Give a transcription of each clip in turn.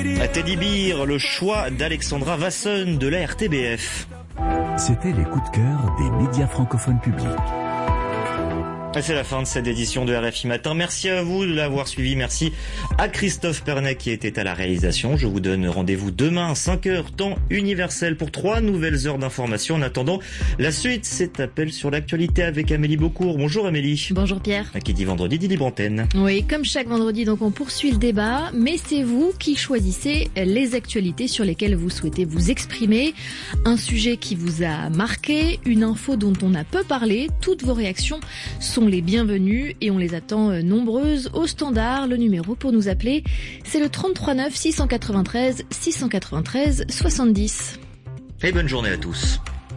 Teddy Beer, le choix d'Alexandra Wasson de la RTBF. C'était les coups de cœur des médias francophones publics. Et c'est la fin de cette édition de RFI Matin. Merci à vous de l'avoir suivi. Merci à Christophe Pernet qui était à la réalisation. Je vous donne rendez-vous demain à 5h, temps universel, pour 3 nouvelles heures d'information. En attendant, la suite, c'est Appel sur l'actualité avec Amélie Beaucourt. Bonjour Amélie. Bonjour Pierre. Qui dit vendredi, dit libre antenne. Oui, comme chaque vendredi, donc on poursuit le débat, mais c'est vous qui choisissez les actualités sur lesquelles vous souhaitez vous exprimer. Un sujet qui vous a marqué, une info dont on a peu parlé. Toutes vos réactions sont les bienvenues et on les attend nombreuses au standard. Le numéro pour nous appeler, c'est le 33 9 693 693 70. Et bonne journée à tous.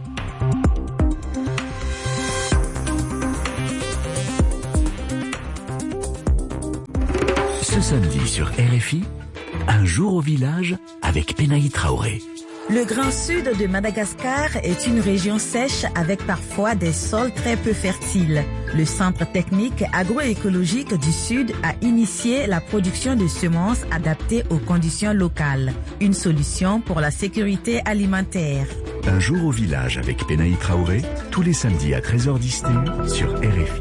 Ce samedi sur RFI, un jour au village avec Penaï Traoré. Le Grand Sud de Madagascar est une région sèche avec parfois des sols très peu fertiles. Le Centre technique agroécologique du Sud a initié la production de semences adaptées aux conditions locales. Une solution pour la sécurité alimentaire. Un jour au village avec Penaï Traoré, tous les samedis à 13h10 sur RFI.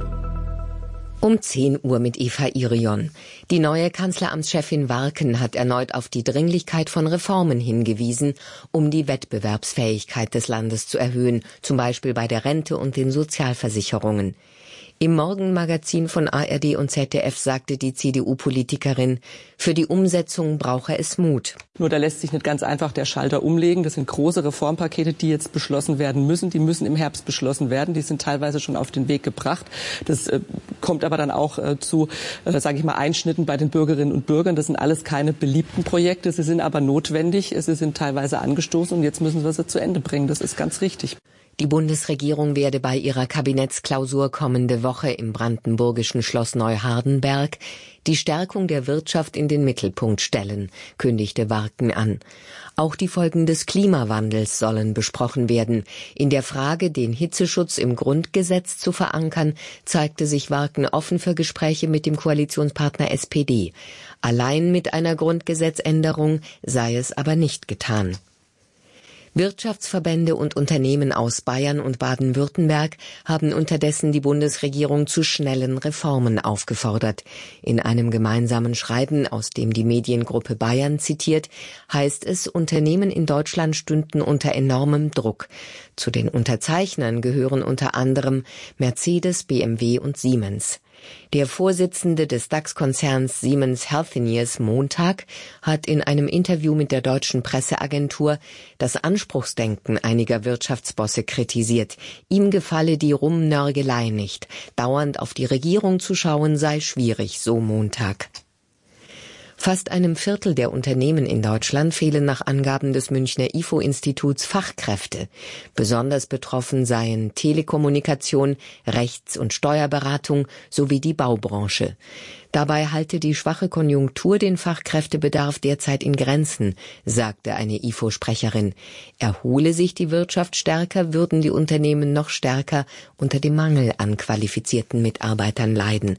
10 Uhr mit Eva Irion. Die neue Kanzleramtschefin Warken hat erneut auf die Dringlichkeit von Reformen hingewiesen, um die Wettbewerbsfähigkeit des Landes zu erhöhen, zum Beispiel bei der Rente und den Sozialversicherungen. Im Morgenmagazin von ARD und ZDF sagte die CDU-Politikerin, für die Umsetzung brauche es Mut. Nur da lässt sich nicht ganz einfach der Schalter umlegen. Das sind große Reformpakete, die jetzt beschlossen werden müssen. Die müssen im Herbst beschlossen werden. Die sind teilweise schon auf den Weg gebracht. Das kommt aber dann auch zu, sage ich mal, Einschnitten bei den Bürgerinnen und Bürgern. Das sind alles keine beliebten Projekte. Sie sind aber notwendig. Sie sind teilweise angestoßen und jetzt müssen wir sie zu Ende bringen. Das ist ganz richtig. Die Bundesregierung werde bei ihrer Kabinettsklausur kommende Woche im brandenburgischen Schloss Neuhardenberg die Stärkung der Wirtschaft in den Mittelpunkt stellen, kündigte Warken an. Auch die Folgen des Klimawandels sollen besprochen werden. In der Frage, den Hitzeschutz im Grundgesetz zu verankern, zeigte sich Warken offen für Gespräche mit dem Koalitionspartner SPD. Allein mit einer Grundgesetzänderung sei es aber nicht getan. Wirtschaftsverbände und Unternehmen aus Bayern und Baden-Württemberg haben unterdessen die Bundesregierung zu schnellen Reformen aufgefordert. In einem gemeinsamen Schreiben, aus dem die Mediengruppe Bayern zitiert, heißt es, Unternehmen in Deutschland stünden unter enormem Druck. Zu den Unterzeichnern gehören unter anderem Mercedes, BMW und Siemens. Der Vorsitzende des DAX-Konzerns Siemens Healthineers Montag hat in einem Interview mit der deutschen Presseagentur das Anspruchsdenken einiger Wirtschaftsbosse kritisiert. Ihm gefalle die Rumnörgelei nicht. Dauernd auf die Regierung zu schauen sei schwierig, so Montag. Fast einem Viertel der Unternehmen in Deutschland fehlen nach Angaben des Münchner IFO-Instituts Fachkräfte. Besonders betroffen seien Telekommunikation, Rechts- und Steuerberatung sowie die Baubranche. Dabei halte die schwache Konjunktur den Fachkräftebedarf derzeit in Grenzen, sagte eine IFO-Sprecherin. Erhole sich die Wirtschaft stärker, würden die Unternehmen noch stärker unter dem Mangel an qualifizierten Mitarbeitern leiden.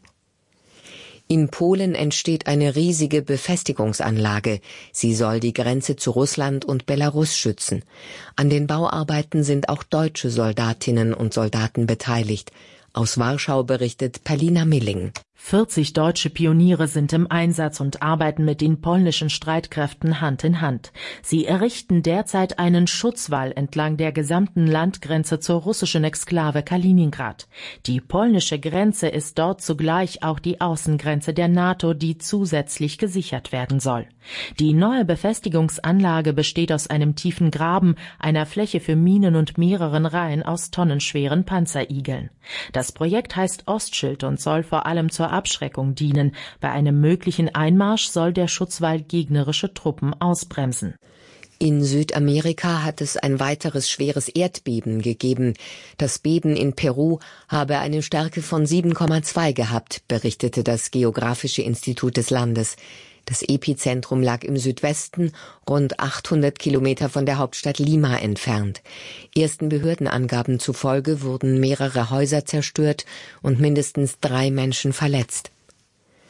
In Polen entsteht eine riesige Befestigungsanlage. Sie soll die Grenze zu Russland und Belarus schützen. An den Bauarbeiten sind auch deutsche Soldatinnen und Soldaten beteiligt. Aus Warschau berichtet Palina Milling. 40 deutsche Pioniere sind im Einsatz und arbeiten mit den polnischen Streitkräften Hand in Hand. Sie errichten derzeit einen Schutzwall entlang der gesamten Landgrenze zur russischen Exklave Kaliningrad. Die polnische Grenze ist dort zugleich auch die Außengrenze der NATO, die zusätzlich gesichert werden soll. Die neue Befestigungsanlage besteht aus einem tiefen Graben, einer Fläche für Minen und mehreren Reihen aus tonnenschweren Panzerigeln. Das Projekt heißt Ostschild und soll vor allem zur Abschreckung dienen. Bei einem möglichen Einmarsch soll der Schutzwall gegnerische Truppen ausbremsen. In Südamerika hat es ein weiteres schweres Erdbeben gegeben. Das Beben in Peru habe eine Stärke von 7,2 gehabt, berichtete das Geografische Institut des Landes. Das Epizentrum lag im Südwesten, rund 800 Kilometer von der Hauptstadt Lima entfernt. Ersten Behördenangaben zufolge wurden mehrere Häuser zerstört und mindestens 3 Menschen verletzt.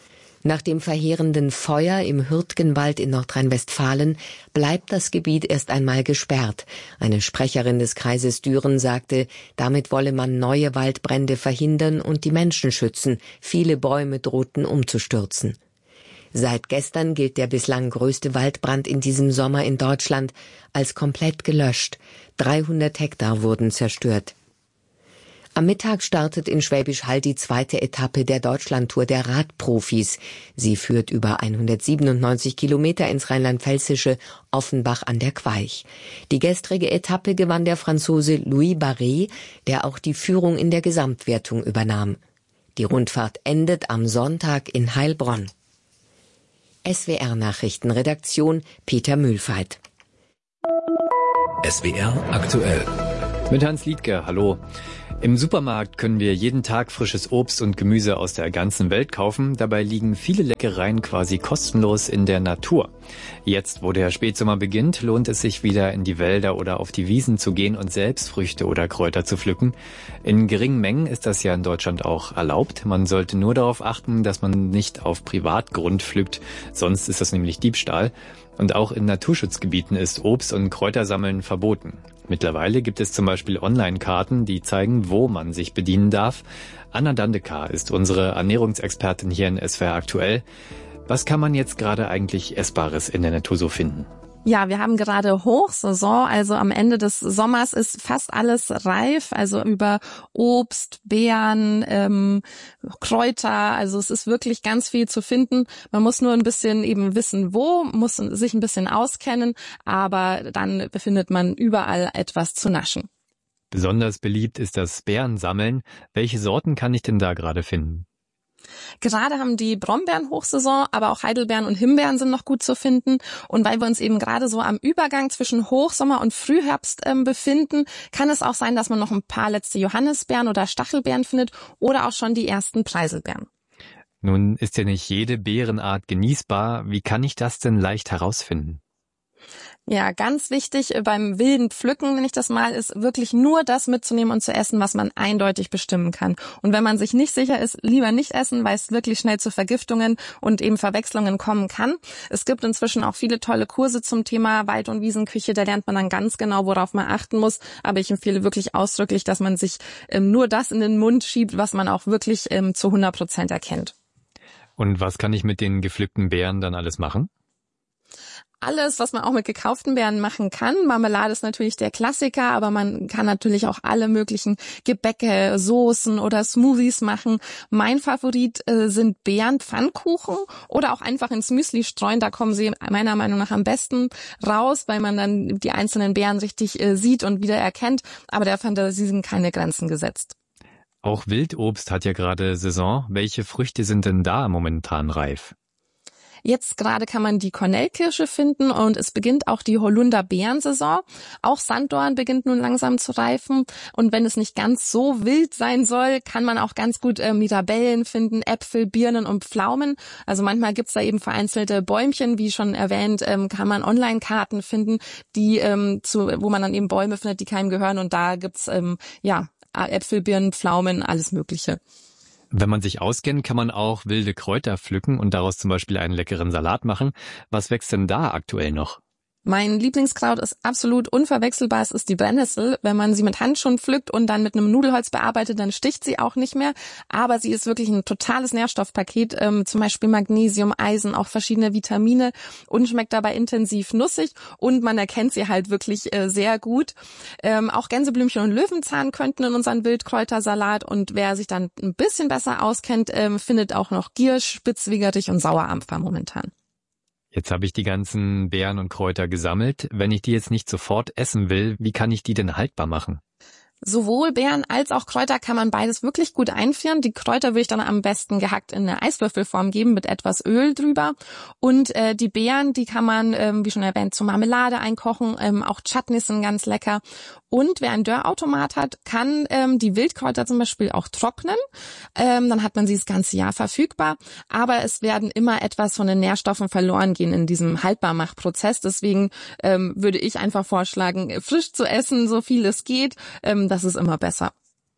Nach dem verheerenden Feuer im Hürtgenwald in Nordrhein-Westfalen bleibt das Gebiet erst einmal gesperrt. Eine Sprecherin des Kreises Düren sagte, damit wolle man neue Waldbrände verhindern und die Menschen schützen. Viele Bäume drohten umzustürzen. Seit gestern gilt der bislang größte Waldbrand in diesem Sommer in Deutschland als komplett gelöscht. 300 Hektar wurden zerstört. Am Mittag startet in Schwäbisch Hall die zweite Etappe der Deutschlandtour der Radprofis. Sie führt über 197 Kilometer ins rheinland-pfälzische Offenbach an der Queich. Die gestrige Etappe gewann der Franzose Louis Barret, der auch die Führung in der Gesamtwertung übernahm. Die Rundfahrt endet am Sonntag in Heilbronn. SWR-Nachrichtenredaktion Peter Mühlfeit. SWR aktuell. Mit Hans Liedger, hallo. Im Supermarkt können wir jeden Tag frisches Obst und Gemüse aus der ganzen Welt kaufen. Dabei liegen viele Leckereien quasi kostenlos in der Natur. Jetzt, wo der Spätsommer beginnt, lohnt es sich wieder in die Wälder oder auf die Wiesen zu gehen und selbst Früchte oder Kräuter zu pflücken. In geringen Mengen ist das ja in Deutschland auch erlaubt. Man sollte nur darauf achten, dass man nicht auf Privatgrund pflückt, sonst ist das nämlich Diebstahl. Und auch in Naturschutzgebieten ist Obst- und Kräutersammeln verboten. Mittlerweile gibt es zum Beispiel Online-Karten, die zeigen, wo man sich bedienen darf. Anna Dandekar ist unsere Ernährungsexpertin hier in SWR aktuell. Was kann man jetzt gerade eigentlich Essbares in der Natur so finden? Ja, wir haben gerade Hochsaison, also am Ende des Sommers ist fast alles reif, also über Obst, Beeren, Kräuter, also es ist wirklich ganz viel zu finden. Man muss nur ein bisschen eben wissen, wo, muss sich ein bisschen auskennen, aber dann befindet man überall etwas zu naschen. Besonders beliebt ist das Beerensammeln. Welche Sorten kann ich denn da gerade finden? Gerade haben die Brombeeren Hochsaison, aber auch Heidelbeeren und Himbeeren sind noch gut zu finden. Und weil wir uns eben gerade so am Übergang zwischen Hochsommer und Frühherbst befinden, kann es auch sein, dass man noch ein paar letzte Johannisbeeren oder Stachelbeeren findet oder auch schon die ersten Preiselbeeren. Nun ist ja nicht jede Beerenart genießbar. Wie kann ich das denn leicht herausfinden? Ja, ganz wichtig beim wilden Pflücken, nenne ich das mal, ist wirklich nur das mitzunehmen und zu essen, was man eindeutig bestimmen kann. Und wenn man sich nicht sicher ist, lieber nicht essen, weil es wirklich schnell zu Vergiftungen und eben Verwechslungen kommen kann. Es gibt inzwischen auch viele tolle Kurse zum Thema Wald- und Wiesenküche, da lernt man dann ganz genau, worauf man achten muss. Aber ich empfehle wirklich ausdrücklich, dass man sich nur das in den Mund schiebt, was man auch wirklich zu 100% erkennt. Und was kann ich mit den gepflückten Beeren dann alles machen? Alles, was man auch mit gekauften Beeren machen kann. Marmelade ist natürlich der Klassiker, aber man kann natürlich auch alle möglichen Gebäcke, Soßen oder Smoothies machen. Mein Favorit sind Beerenpfannkuchen oder auch einfach ins Müsli streuen. Da kommen sie meiner Meinung nach am besten raus, weil man dann die einzelnen Beeren richtig sieht und wieder erkennt. Aber der Fantasie sind keine Grenzen gesetzt. Auch Wildobst hat ja gerade Saison. Welche Früchte sind denn da momentan reif? Jetzt gerade kann man die Kornelkirsche finden und es beginnt auch die Holunder-Beerensaison. Auch Sanddorn beginnt nun langsam zu reifen. Und wenn es nicht ganz so wild sein soll, kann man auch ganz gut Mirabellen finden, Äpfel, Birnen und Pflaumen. Also manchmal gibt's da eben vereinzelte Bäumchen, wie schon erwähnt, kann man Online-Karten finden, die wo man dann eben Bäume findet, die keinem gehören. Und da gibt's Äpfel, Birnen, Pflaumen, alles Mögliche. Wenn man sich auskennt, kann man auch wilde Kräuter pflücken und daraus zum Beispiel einen leckeren Salat machen. Was wächst denn da aktuell noch? Mein Lieblingskraut ist absolut unverwechselbar. Es ist die Brennnessel. Wenn man sie mit Handschuhen pflückt und dann mit einem Nudelholz bearbeitet, dann sticht sie auch nicht mehr. Aber sie ist wirklich ein totales Nährstoffpaket. Zum Beispiel Magnesium, Eisen, auch verschiedene Vitamine und schmeckt dabei intensiv nussig. Und man erkennt sie halt wirklich sehr gut. Auch Gänseblümchen und Löwenzahn könnten in unseren Wildkräutersalat. Und wer sich dann ein bisschen besser auskennt, findet auch noch Giersch, Spitzwegerich und Sauerampfer momentan. Jetzt habe ich die ganzen Beeren und Kräuter gesammelt. Wenn ich die jetzt nicht sofort essen will, wie kann ich die denn haltbar machen? Sowohl Beeren als auch Kräuter kann man beides wirklich gut einfrieren. Die Kräuter würde ich dann am besten gehackt in eine Eiswürfelform geben mit etwas Öl drüber. Und die Beeren, die kann man, wie schon erwähnt, zur Marmelade einkochen. Auch Chutneys sind ganz lecker. Und wer einen Dörrautomat hat, kann die Wildkräuter zum Beispiel auch trocknen. Dann hat man sie das ganze Jahr verfügbar. Aber es werden immer etwas von den Nährstoffen verloren gehen in diesem Haltbarmachprozess. Deswegen würde ich einfach vorschlagen, frisch zu essen, so viel es geht. Das ist immer besser.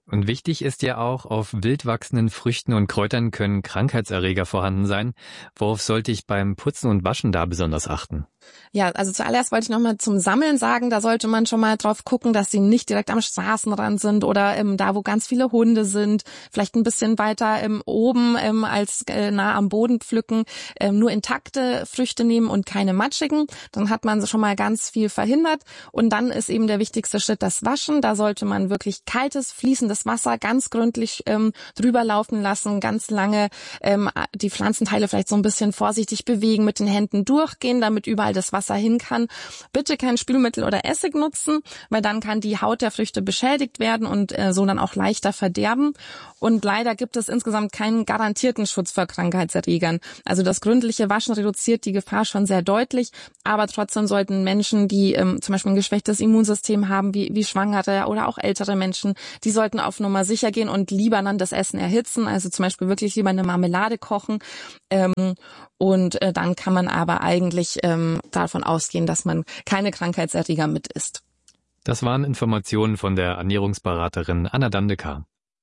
Und wichtig ist ja auch, auf wild wachsenden Früchten und Kräutern können Krankheitserreger vorhanden sein. Worauf sollte ich beim Putzen und Waschen da besonders achten? Ja, also zuallererst wollte ich nochmal zum Sammeln sagen, da sollte man schon mal drauf gucken, dass sie nicht direkt am Straßenrand sind oder da, wo ganz viele Hunde sind, vielleicht ein bisschen weiter oben als nah am Boden pflücken, nur intakte Früchte nehmen und keine matschigen, dann hat man schon mal ganz viel verhindert. Und dann ist eben der wichtigste Schritt das Waschen, da sollte man wirklich kaltes, fließendes Wasser ganz gründlich drüber laufen lassen, ganz lange die Pflanzenteile vielleicht so ein bisschen vorsichtig bewegen, mit den Händen durchgehen, damit überall das Wasser hin kann. Bitte kein Spülmittel oder Essig nutzen, weil dann kann die Haut der Früchte beschädigt werden und so dann auch leichter verderben. Und leider gibt es insgesamt keinen garantierten Schutz vor Krankheitserregern. Also das gründliche Waschen reduziert die Gefahr schon sehr deutlich, aber trotzdem sollten Menschen, die zum Beispiel ein geschwächtes Immunsystem haben, wie Schwangere oder auch ältere Menschen, die sollten auf Nummer sicher gehen und lieber dann das Essen erhitzen, also zum Beispiel wirklich lieber eine Marmelade kochen. Und dann kann man aber eigentlich davon ausgehen, dass man keine Krankheitserreger mit isst. Das waren Informationen von der Ernährungsberaterin Anna Dandecker.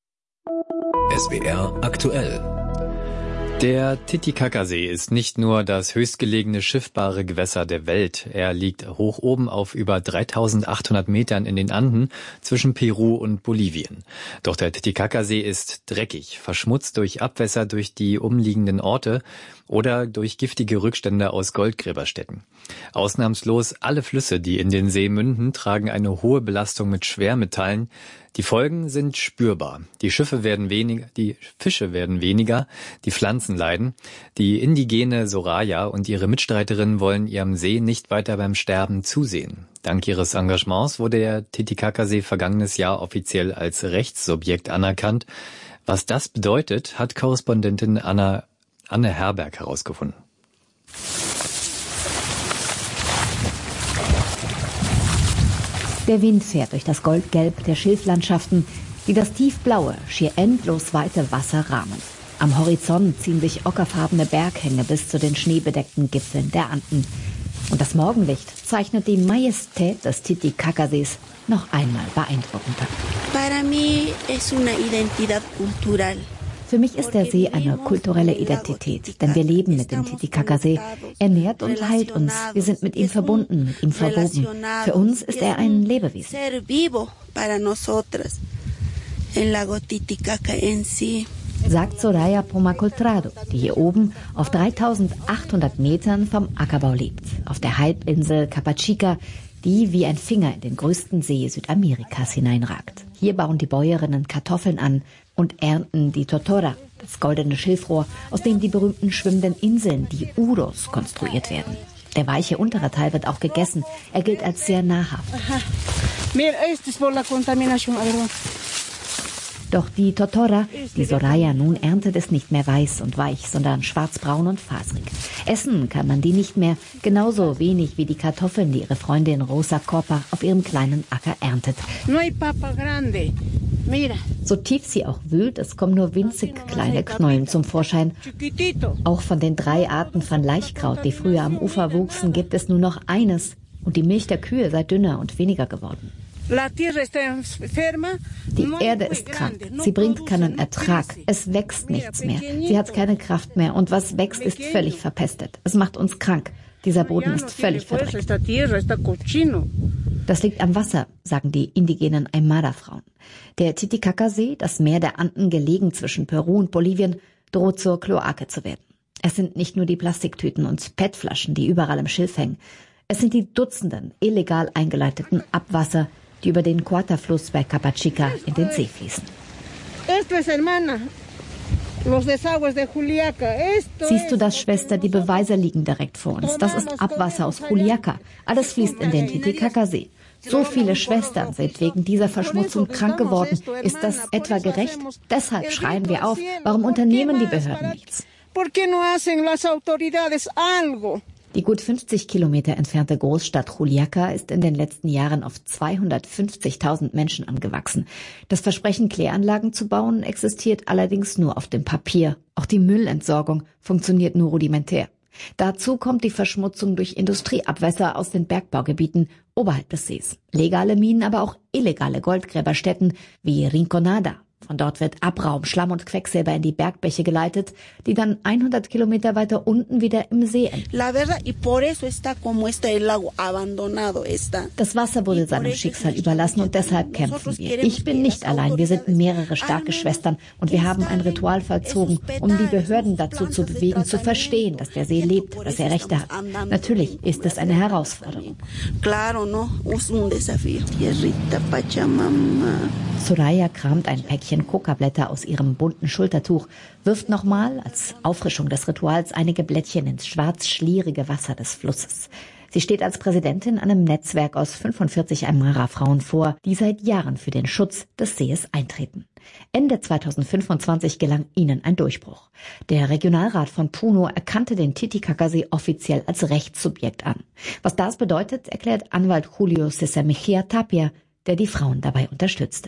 SWR aktuell. Der Titicacasee ist nicht nur das höchstgelegene schiffbare Gewässer der Welt. Er liegt hoch oben auf über 3800 Metern in den Anden zwischen Peru und Bolivien. Doch der Titicacasee ist dreckig, verschmutzt durch Abwässer durch die umliegenden Orte oder durch giftige Rückstände aus Goldgräberstätten. Ausnahmslos alle Flüsse, die in den See münden, tragen eine hohe Belastung mit Schwermetallen. Die Folgen sind spürbar. Die Fische werden weniger, die Pflanzen leiden. Die indigene Soraya und ihre Mitstreiterin wollen ihrem See nicht weiter beim Sterben zusehen. Dank ihres Engagements wurde der Titicacasee vergangenes Jahr offiziell als Rechtssubjekt anerkannt. Was das bedeutet, hat Korrespondentin Anne Herberg herausgefunden. Der Wind fährt durch das Goldgelb der Schilflandschaften, die das tiefblaue, schier endlos weite Wasser rahmen. Am Horizont ziehen sich ockerfarbene Berghänge bis zu den schneebedeckten Gipfeln der Anden. Und das Morgenlicht zeichnet die Majestät des Titicacasees noch einmal beeindruckender. Für mich ist der See eine kulturelle Identität, denn wir leben mit dem Titicacasee. Er nährt und heilt uns. Wir sind mit ihm verbunden, mit ihm verwoben. Für uns ist er ein Lebewesen. Sagt Soraya Pomacoltrado, die hier oben auf 3800 Metern vom Ackerbau lebt, auf der Halbinsel Capachica, die wie ein Finger in den größten See Südamerikas hineinragt. Hier bauen die Bäuerinnen Kartoffeln an und ernten die Totora, das goldene Schilfrohr, aus dem die berühmten schwimmenden Inseln, die Uros, konstruiert werden. Der weiche untere Teil wird auch gegessen. Er gilt als sehr nahrhaft. Doch die Totora, die Soraya nun erntet, ist nicht mehr weiß und weich, sondern schwarzbraun und fasrig. Essen kann man die nicht mehr, genauso wenig wie die Kartoffeln, die ihre Freundin Rosa Corpa auf ihrem kleinen Acker erntet. So tief sie auch wühlt, es kommen nur winzig kleine Knollen zum Vorschein. Auch von den 3 Arten von Laichkraut, die früher am Ufer wuchsen, gibt es nur noch eines. Und die Milch der Kühe sei dünner und weniger geworden. Die Erde ist krank. Sie bringt keinen Ertrag. Es wächst nichts mehr. Sie hat keine Kraft mehr. Und was wächst, ist völlig verpestet. Es macht uns krank. Dieser Boden ist völlig verdreckt. Das liegt am Wasser, sagen die indigenen Aymara-Frauen. Der Titicacasee, das Meer der Anden gelegen zwischen Peru und Bolivien, droht zur Kloake zu werden. Es sind nicht nur die Plastiktüten und PET-Flaschen, die überall im Schilf hängen. Es sind die Dutzenden illegal eingeleiteten Abwasser, die über den Cuata-Fluss bei Capachica in den See fließen. Siehst du das, Schwester? Die Beweise liegen direkt vor uns. Das ist Abwasser aus Juliaca. Alles fließt in den Titicacasee. So viele Schwestern sind wegen dieser Verschmutzung krank geworden. Ist das etwa gerecht? Deshalb schreien wir auf. Warum unternehmen die Behörden nichts? Die gut 50 Kilometer entfernte Großstadt Juliaca ist in den letzten Jahren auf 250.000 Menschen angewachsen. Das Versprechen, Kläranlagen zu bauen, existiert allerdings nur auf dem Papier. Auch die Müllentsorgung funktioniert nur rudimentär. Dazu kommt die Verschmutzung durch Industrieabwässer aus den Bergbaugebieten oberhalb des Sees. Legale Minen, aber auch illegale Goldgräberstätten wie Rinconada. Von dort wird Abraum, Schlamm und Quecksilber in die Bergbäche geleitet, die dann 100 Kilometer weiter unten wieder im See enden. Das Wasser wurde seinem Schicksal überlassen und deshalb kämpfen wir. Ich bin nicht allein, wir sind mehrere starke Schwestern und wir haben ein Ritual vollzogen, um die Behörden dazu zu bewegen, zu verstehen, dass der See lebt, dass er Rechte hat. Natürlich ist es eine Herausforderung. Soraya kramt ein Päckchen Kokablätter aus ihrem bunten Schultertuch, wirft nochmal als Auffrischung des Rituals einige Blättchen ins schwarz-schlierige Wasser des Flusses. Sie steht als Präsidentin einem Netzwerk aus 45 Aymara-Frauen vor, die seit Jahren für den Schutz des Sees eintreten. Ende 2025 gelang ihnen ein Durchbruch. Der Regionalrat von Puno erkannte den Titicacasee offiziell als Rechtssubjekt an. Was das bedeutet, erklärt Anwalt Julio César Mejía Tapia, der die Frauen dabei unterstützte.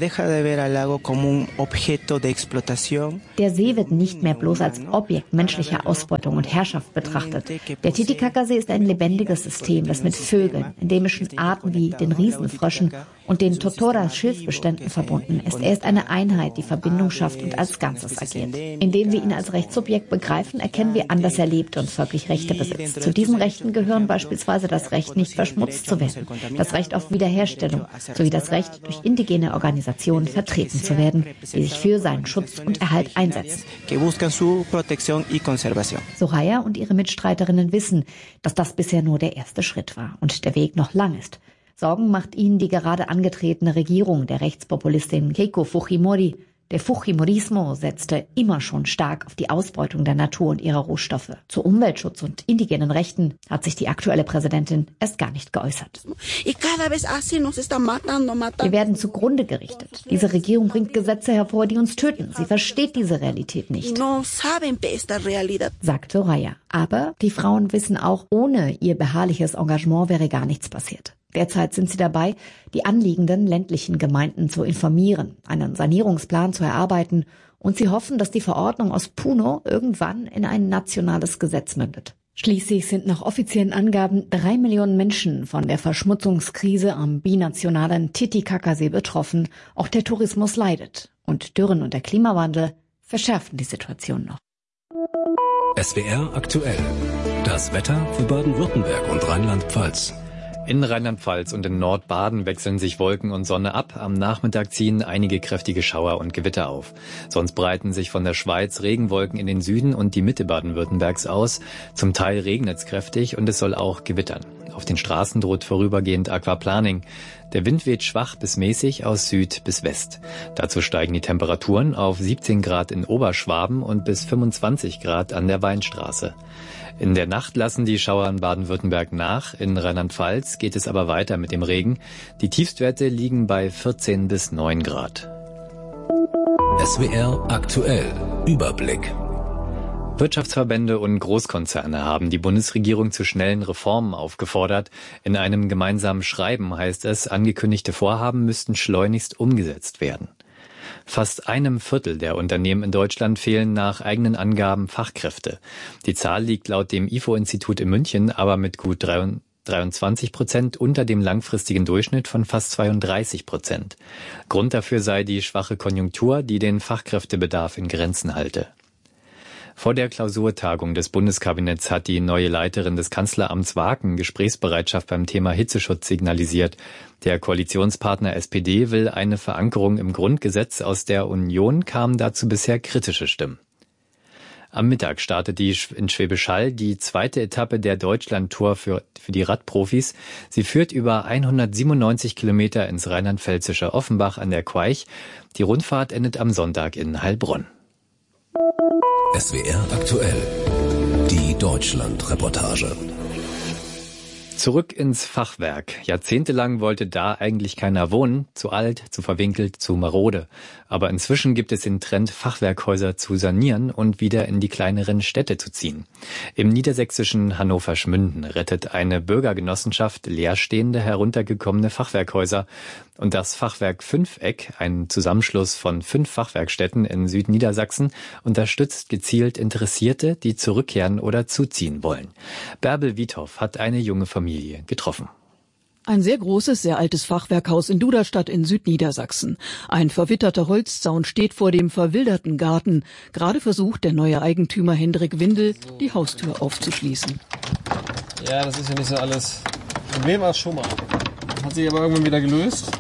Der See wird nicht mehr bloß als Objekt menschlicher Ausbeutung und Herrschaft betrachtet. Der Titicacasee ist ein lebendiges System, das mit Vögeln, endemischen Arten wie den Riesenfröschen und den Totora-Schilfbeständen verbunden ist. Er ist eine Einheit, die Verbindung schafft und als Ganzes agiert. Indem wir ihn als Rechtssubjekt begreifen, erkennen wir an, dass er lebt und folglich Rechte besitzt. Zu diesen Rechten gehören beispielsweise das Recht, nicht verschmutzt zu werden, das Recht auf Wiederherstellung, sowie das Recht, durch indigene Organisationen vertreten zu werden, die sich für seinen Schutz und Erhalt einsetzen. Soraya und ihre Mitstreiterinnen wissen, dass das bisher nur der erste Schritt war und der Weg noch lang ist. Sorgen macht ihnen die gerade angetretene Regierung der Rechtspopulistin Keiko Fujimori. Der Fujimorismo setzte immer schon stark auf die Ausbeutung der Natur und ihrer Rohstoffe. Zu Umweltschutz und indigenen Rechten hat sich die aktuelle Präsidentin erst gar nicht geäußert. Wir werden zugrunde gerichtet. Diese Regierung bringt Gesetze hervor, die uns töten. Sie versteht diese Realität nicht, sagt Soraya. Aber die Frauen wissen auch, ohne ihr beharrliches Engagement wäre gar nichts passiert. Derzeit sind sie dabei, die anliegenden ländlichen Gemeinden zu informieren, einen Sanierungsplan zu erarbeiten und sie hoffen, dass die Verordnung aus Puno irgendwann in ein nationales Gesetz mündet. Schließlich sind nach offiziellen Angaben 3 Millionen Menschen von der Verschmutzungskrise am binationalen Titicacasee betroffen. Auch der Tourismus leidet und Dürren und der Klimawandel verschärfen die Situation noch. SWR aktuell. Das Wetter für Baden-Württemberg und Rheinland-Pfalz. In Rheinland-Pfalz und in Nordbaden wechseln sich Wolken und Sonne ab. Am Nachmittag ziehen einige kräftige Schauer und Gewitter auf. Sonst breiten sich von der Schweiz Regenwolken in den Süden und die Mitte Baden-Württembergs aus. Zum Teil regnet es kräftig und es soll auch gewittern. Auf den Straßen droht vorübergehend Aquaplaning. Der Wind weht schwach bis mäßig aus Süd bis West. Dazu steigen die Temperaturen auf 17 Grad in Oberschwaben und bis 25 Grad an der Weinstraße. In der Nacht lassen die Schauer in Baden-Württemberg nach. In Rheinland-Pfalz geht es aber weiter mit dem Regen. Die Tiefstwerte liegen bei 14 bis 9 Grad. SWR aktuell. Überblick. Wirtschaftsverbände und Großkonzerne haben die Bundesregierung zu schnellen Reformen aufgefordert. In einem gemeinsamen Schreiben heißt es, angekündigte Vorhaben müssten schleunigst umgesetzt werden. Fast 1/4 der Unternehmen in Deutschland fehlen nach eigenen Angaben Fachkräfte. Die Zahl liegt laut dem IFO-Institut in München aber mit gut 23% unter dem langfristigen Durchschnitt von fast 32%. Grund dafür sei die schwache Konjunktur, die den Fachkräftebedarf in Grenzen halte. Vor der Klausurtagung des Bundeskabinetts hat die neue Leiterin des Kanzleramts Waken Gesprächsbereitschaft beim Thema Hitzeschutz signalisiert. Der Koalitionspartner SPD will eine Verankerung im Grundgesetz. Aus der Union kamen dazu bisher kritische Stimmen. Am Mittag startet in Schwäbisch Hall die zweite Etappe der Deutschland-Tour für die Radprofis. Sie führt über 197 Kilometer ins rheinland-pfälzische Offenbach an der Queich. Die Rundfahrt endet am Sonntag in Heilbronn. SWR aktuell. Die Deutschland-Reportage. Zurück ins Fachwerk. Jahrzehntelang wollte da eigentlich keiner wohnen. Zu alt, zu verwinkelt, zu marode. Aber inzwischen gibt es den Trend, Fachwerkhäuser zu sanieren und wieder in die kleineren Städte zu ziehen. Im niedersächsischen Hannover-Schmünden rettet eine Bürgergenossenschaft leerstehende, heruntergekommene Fachwerkhäuser. Und das Fachwerk Fünfeck, ein Zusammenschluss von 5 Fachwerkstätten in Südniedersachsen, unterstützt gezielt Interessierte, die zurückkehren oder zuziehen wollen. Bärbel Wiethoff hat eine junge Familie getroffen. Ein sehr großes, sehr altes Fachwerkhaus in Duderstadt in Südniedersachsen. Ein verwitterter Holzzaun steht vor dem verwilderten Garten. Gerade versucht der neue Eigentümer Hendrik Windel, die Haustür aufzuschließen. Ja, das ist ja nicht so alles. Problem war es schon mal. Hat sich aber irgendwann wieder gelöst.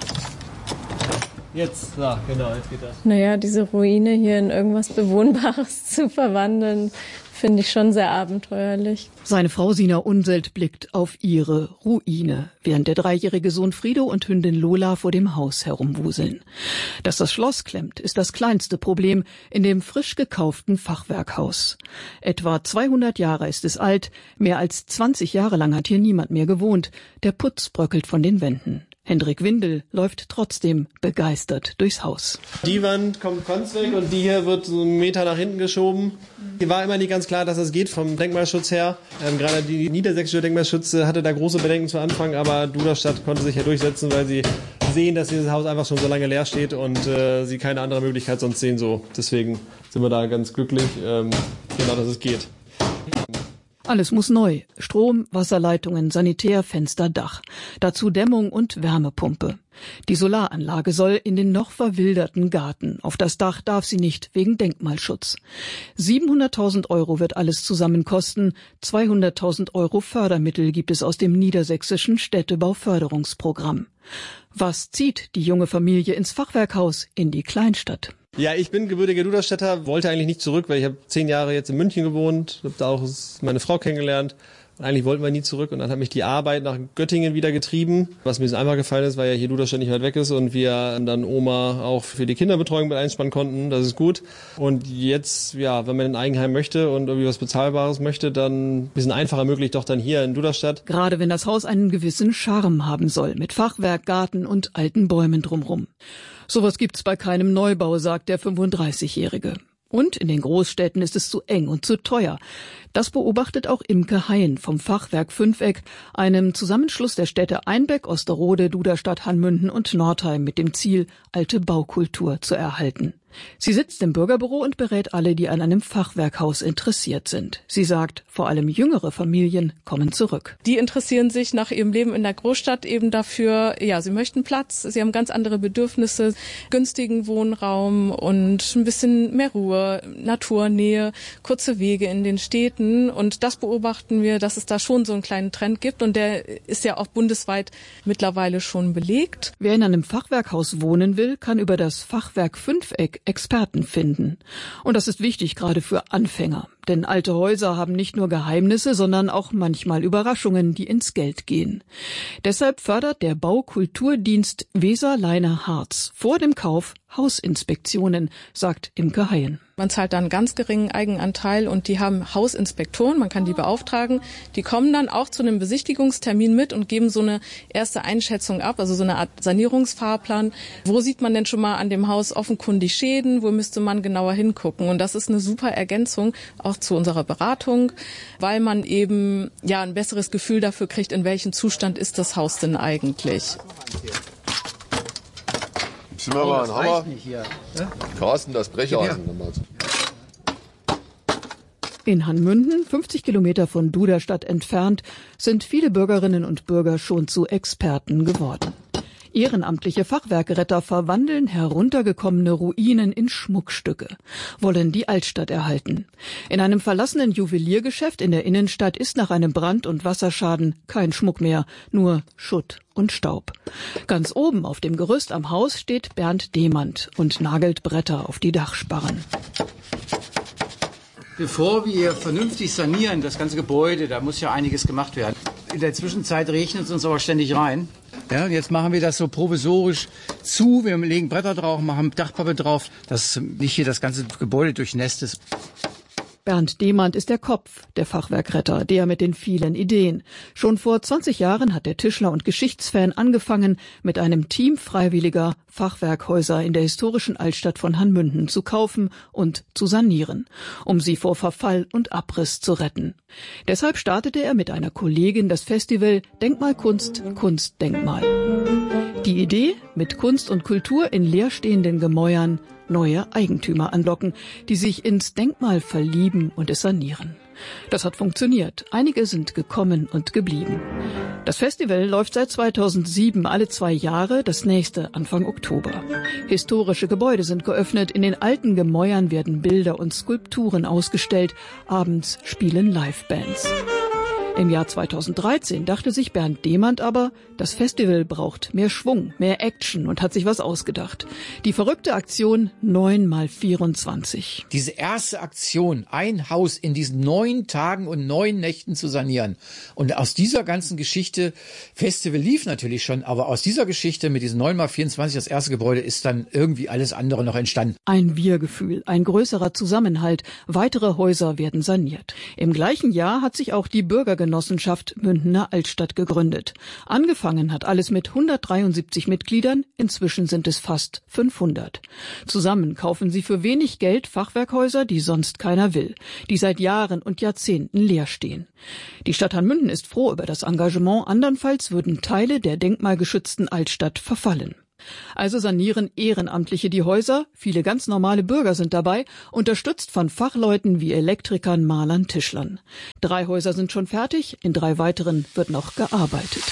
Jetzt, ja, genau, jetzt geht das. Naja, diese Ruine hier in irgendwas Bewohnbares zu verwandeln, finde ich schon sehr abenteuerlich. Seine Frau Sina Unselt blickt auf ihre Ruine, während der 3-jährige Sohn Frido und Hündin Lola vor dem Haus herumwuseln. Dass das Schloss klemmt, ist das kleinste Problem in dem frisch gekauften Fachwerkhaus. Etwa 200 Jahre ist es alt, mehr als 20 Jahre lang hat hier niemand mehr gewohnt. Der Putz bröckelt von den Wänden. Hendrik Windel läuft trotzdem begeistert durchs Haus. Die Wand kommt ganz weg und die hier wird so 1 Meter nach hinten geschoben. Hier war immer nicht ganz klar, dass das geht vom Denkmalschutz her. Gerade die niedersächsische Denkmalschutz hatte da große Bedenken zu Anfang, aber Duderstadt konnte sich ja durchsetzen, weil sie sehen, dass dieses Haus einfach schon so lange leer steht und sie keine andere Möglichkeit sonst sehen. So. Deswegen sind wir da ganz glücklich, genau, dass es geht. Alles muss neu. Strom, Wasserleitungen, Sanitär, Fenster, Dach. Dazu Dämmung und Wärmepumpe. Die Solaranlage soll in den noch verwilderten Garten. Auf das Dach darf sie nicht, wegen Denkmalschutz. 700.000 € wird alles zusammen kosten. 200.000 € Fördermittel gibt es aus dem niedersächsischen Städtebauförderungsprogramm. Was zieht die junge Familie ins Fachwerkhaus in die Kleinstadt? Ja, ich bin gebürtiger Duderstädter, wollte eigentlich nicht zurück, weil ich habe 10 Jahre jetzt in München gewohnt, habe da auch meine Frau kennengelernt. Und eigentlich wollten wir nie zurück und dann hat mich die Arbeit nach Göttingen wieder getrieben, was mir so einfach gefallen ist, weil ja hier Duderstadt nicht weit weg ist und wir dann Oma auch für die Kinderbetreuung mit einspannen konnten, das ist gut. Und jetzt, ja, wenn man ein Eigenheim möchte und irgendwie was Bezahlbares möchte, dann ein bisschen einfacher möglich doch dann hier in Duderstadt. Gerade wenn das Haus einen gewissen Charme haben soll, mit Fachwerk, Garten und alten Bäumen drumrum. Sowas gibt's bei keinem Neubau, sagt der 35-Jährige. Und in den Großstädten ist es zu eng und zu teuer. Das beobachtet auch Imke Hein vom Fachwerk Fünfeck, einem Zusammenschluss der Städte Einbeck, Osterode, Duderstadt, Hanmünden und Nordheim mit dem Ziel, alte Baukultur zu erhalten. Sie sitzt im Bürgerbüro und berät alle, die an einem Fachwerkhaus interessiert sind. Sie sagt, vor allem jüngere Familien kommen zurück. Die interessieren sich nach ihrem Leben in der Großstadt eben dafür, ja, sie möchten Platz, sie haben ganz andere Bedürfnisse, günstigen Wohnraum und ein bisschen mehr Ruhe, Naturnähe, kurze Wege in den Städten. Und das beobachten wir, dass es da schon so einen kleinen Trend gibt und der ist ja auch bundesweit mittlerweile schon belegt. Wer in einem Fachwerkhaus wohnen will, kann über das Fachwerk Fünfeck Experten finden. Und das ist wichtig, gerade für Anfänger. Denn alte Häuser haben nicht nur Geheimnisse, sondern auch manchmal Überraschungen, die ins Geld gehen. Deshalb fördert der Baukulturdienst Weser-Leine-Harz vor dem Kauf Hausinspektionen, sagt Imke Hein. Man zahlt da einen ganz geringen Eigenanteil und die haben Hausinspektoren, man kann die beauftragen. Die kommen dann auch zu einem Besichtigungstermin mit und geben so eine erste Einschätzung ab, also so eine Art Sanierungsfahrplan. Wo sieht man denn schon mal an dem Haus offenkundig Schäden, wo müsste man genauer hingucken? Und das ist eine super Ergänzung auch zu unserer Beratung, weil man eben ja ein besseres Gefühl dafür kriegt, in welchem Zustand ist das Haus denn eigentlich. Sind wir mal ein Hammer? Carsten, das Brecheisen. In Hanmünden, 50 Kilometer von Duderstadt entfernt, sind viele Bürgerinnen und Bürger schon zu Experten geworden. Ehrenamtliche Fachwerkretter verwandeln heruntergekommene Ruinen in Schmuckstücke, wollen die Altstadt erhalten. In einem verlassenen Juweliergeschäft in der Innenstadt ist nach einem Brand- und Wasserschaden kein Schmuck mehr, nur Schutt und Staub. Ganz oben auf dem Gerüst am Haus steht Bernd Demand und nagelt Bretter auf die Dachsparren. Bevor wir vernünftig sanieren, das ganze Gebäude, da muss ja einiges gemacht werden. In der Zwischenzeit regnet es uns aber ständig rein. Ja, jetzt machen wir das so provisorisch zu. Wir legen Bretter drauf, machen Dachpappe drauf, dass nicht hier das ganze Gebäude durchnässt ist. Bernd Demand ist der Kopf der Fachwerkretter, der mit den vielen Ideen. Schon vor 20 Jahren hat der Tischler und Geschichtsfan angefangen, mit einem Team Freiwilliger Fachwerkhäuser in der historischen Altstadt von Hanmünden zu kaufen und zu sanieren, um sie vor Verfall und Abriss zu retten. Deshalb startete er mit einer Kollegin das Festival Denkmalkunst, Kunstdenkmal. Die Idee, mit Kunst und Kultur in leerstehenden Gemäuern neue Eigentümer anlocken, die sich ins Denkmal verlieben und es sanieren. Das hat funktioniert. Einige sind gekommen und geblieben. Das Festival läuft seit 2007 alle 2 Jahre, das nächste Anfang Oktober. Historische Gebäude sind geöffnet, in den alten Gemäuern werden Bilder und Skulpturen ausgestellt, abends spielen Livebands. Im Jahr 2013 dachte sich Bernd Demand aber, das Festival braucht mehr Schwung, mehr Action und hat sich was ausgedacht. Die verrückte Aktion 9x24. Diese erste Aktion, ein Haus in diesen 9 Tagen und 9 Nächten zu sanieren. Und aus dieser ganzen Geschichte, Festival lief natürlich schon, aber aus dieser Geschichte mit diesen 9x24, das erste Gebäude, ist dann irgendwie alles andere noch entstanden. Ein Wir-Gefühl, ein größerer Zusammenhalt, weitere Häuser werden saniert. Im gleichen Jahr hat sich auch die Bürgergenossenschaft Mündener Altstadt gegründet. Angefangen hat alles mit 173 Mitgliedern, inzwischen sind es fast 500. Zusammen kaufen sie für wenig Geld Fachwerkhäuser, die sonst keiner will, die seit Jahren und Jahrzehnten leer stehen. Die Stadt Hanmünden ist froh über das Engagement, andernfalls würden Teile der denkmalgeschützten Altstadt verfallen. Also sanieren Ehrenamtliche die Häuser, viele ganz normale Bürger sind dabei, unterstützt von Fachleuten wie Elektrikern, Malern, Tischlern. 3 Häuser sind schon fertig, in 3 weiteren wird noch gearbeitet.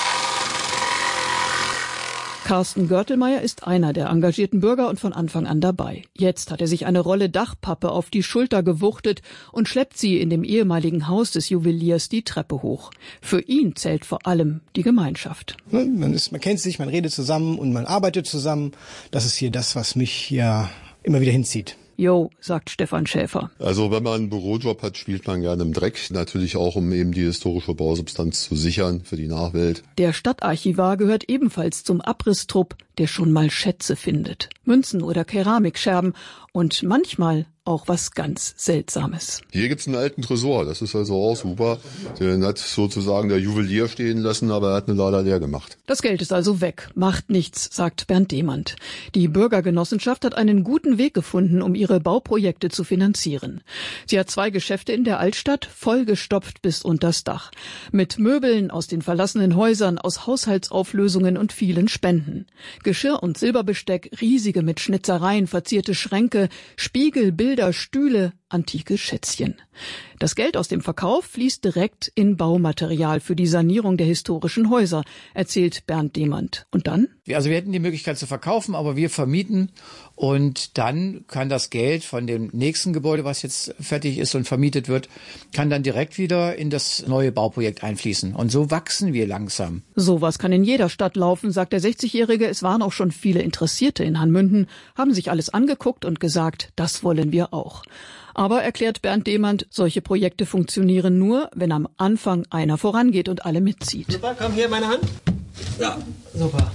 Carsten Görtelmeier ist einer der engagierten Bürger und von Anfang an dabei. Jetzt hat er sich eine Rolle Dachpappe auf die Schulter gewuchtet und schleppt sie in dem ehemaligen Haus des Juweliers die Treppe hoch. Für ihn zählt vor allem die Gemeinschaft. Man kennt sich, man redet zusammen und man arbeitet zusammen. Das ist hier das, was mich hier immer wieder hinzieht. Jo, sagt Stefan Schäfer. Also wenn man einen Bürojob hat, spielt man gerne im Dreck. Natürlich auch, um eben die historische Bausubstanz zu sichern für die Nachwelt. Der Stadtarchivar gehört ebenfalls zum Abrisstrupp, der schon mal Schätze findet. Münzen oder Keramikscherben und manchmal auch was ganz Seltsames. Hier gibt's einen alten Tresor, das ist also auch super. Den hat sozusagen der Juwelier stehen lassen, aber er hat ihn leider leer gemacht. Das Geld ist also weg, macht nichts, sagt Bernd Demand. Die Bürgergenossenschaft hat einen guten Weg gefunden, um ihre Bauprojekte zu finanzieren. Sie hat 2 Geschäfte in der Altstadt, vollgestopft bis unters Dach. Mit Möbeln aus den verlassenen Häusern, aus Haushaltsauflösungen und vielen Spenden. Geschirr und Silberbesteck, riesige mit Schnitzereien verzierte Schränke, Spiegel, Bilder, Stühle, antike Schätzchen. Das Geld aus dem Verkauf fließt direkt in Baumaterial für die Sanierung der historischen Häuser, erzählt Bernd Demand. Und dann? Also wir hätten die Möglichkeit zu verkaufen, aber wir vermieten und dann kann das Geld von dem nächsten Gebäude, was jetzt fertig ist und vermietet wird, kann dann direkt wieder in das neue Bauprojekt einfließen. Und so wachsen wir langsam. Sowas kann in jeder Stadt laufen, sagt der 60-Jährige. Es waren auch schon viele Interessierte in Hanmünden, haben sich alles angeguckt und gesagt, das wollen wir auch. Aber, erklärt Bernd Demand, solche Projekte funktionieren nur, wenn am Anfang einer vorangeht und alle mitzieht. Super, komm hier, meine Hand. Ja, super.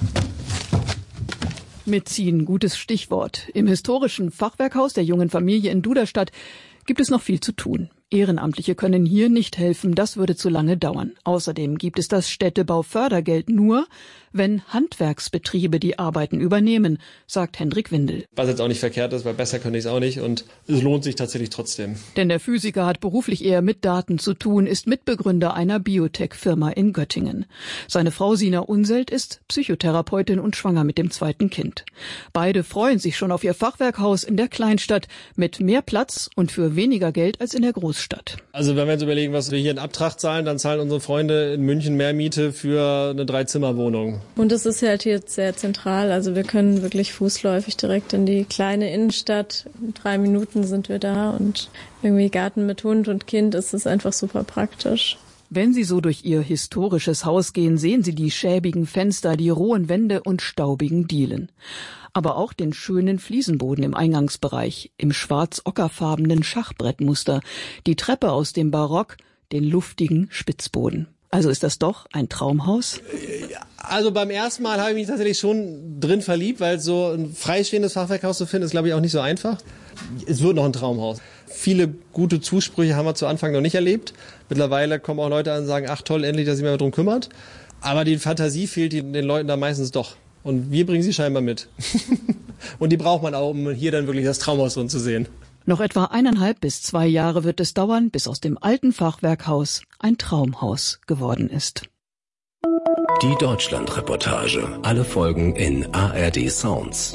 Mitziehen, gutes Stichwort. Im historischen Fachwerkhaus der jungen Familie in Duderstadt gibt es noch viel zu tun. Ehrenamtliche können hier nicht helfen, das würde zu lange dauern. Außerdem gibt es das Städtebaufördergeld nur, wenn Handwerksbetriebe die Arbeiten übernehmen, sagt Hendrik Windel. Was jetzt auch nicht verkehrt ist, weil besser könnte ich es auch nicht und es lohnt sich tatsächlich trotzdem. Denn der Physiker hat beruflich eher mit Daten zu tun, ist Mitbegründer einer Biotech-Firma in Göttingen. Seine Frau Sina Unselt ist Psychotherapeutin und schwanger mit dem 2. Kind. Beide freuen sich schon auf ihr Fachwerkhaus in der Kleinstadt mit mehr Platz und für weniger Geld als in der Großstadt. Also wenn wir uns überlegen, was wir hier in Abtrag zahlen, dann zahlen unsere Freunde in München mehr Miete für eine 3-Zimmer-Wohnung. Und es ist halt hier sehr zentral, also wir können wirklich fußläufig direkt in die kleine Innenstadt. In 3 Minuten sind wir da und irgendwie Garten mit Hund und Kind ist es einfach super praktisch. Wenn Sie so durch Ihr historisches Haus gehen, sehen Sie die schäbigen Fenster, die rohen Wände und staubigen Dielen. Aber auch den schönen Fliesenboden im Eingangsbereich, im schwarz-ockerfarbenen Schachbrettmuster, die Treppe aus dem Barock, den luftigen Spitzboden. Also ist das doch ein Traumhaus? Also beim ersten Mal habe ich mich tatsächlich schon drin verliebt, weil so ein freistehendes Fachwerkhaus zu finden, ist, glaube ich, auch nicht so einfach. Es wird noch ein Traumhaus. Viele gute Zusprüche haben wir zu Anfang noch nicht erlebt. Mittlerweile kommen auch Leute an und sagen, ach toll, endlich, dass sich mal darum kümmert. Aber die Fantasie fehlt den Leuten da meistens doch. Und wir bringen sie scheinbar mit. Und die braucht man auch, um hier dann wirklich das Traumhaus drin zu sehen. Noch etwa 1,5 bis 2 Jahre wird es dauern, bis aus dem alten Fachwerkhaus ein Traumhaus geworden ist. Die Deutschlandreportage. Alle Folgen in ARD Sounds.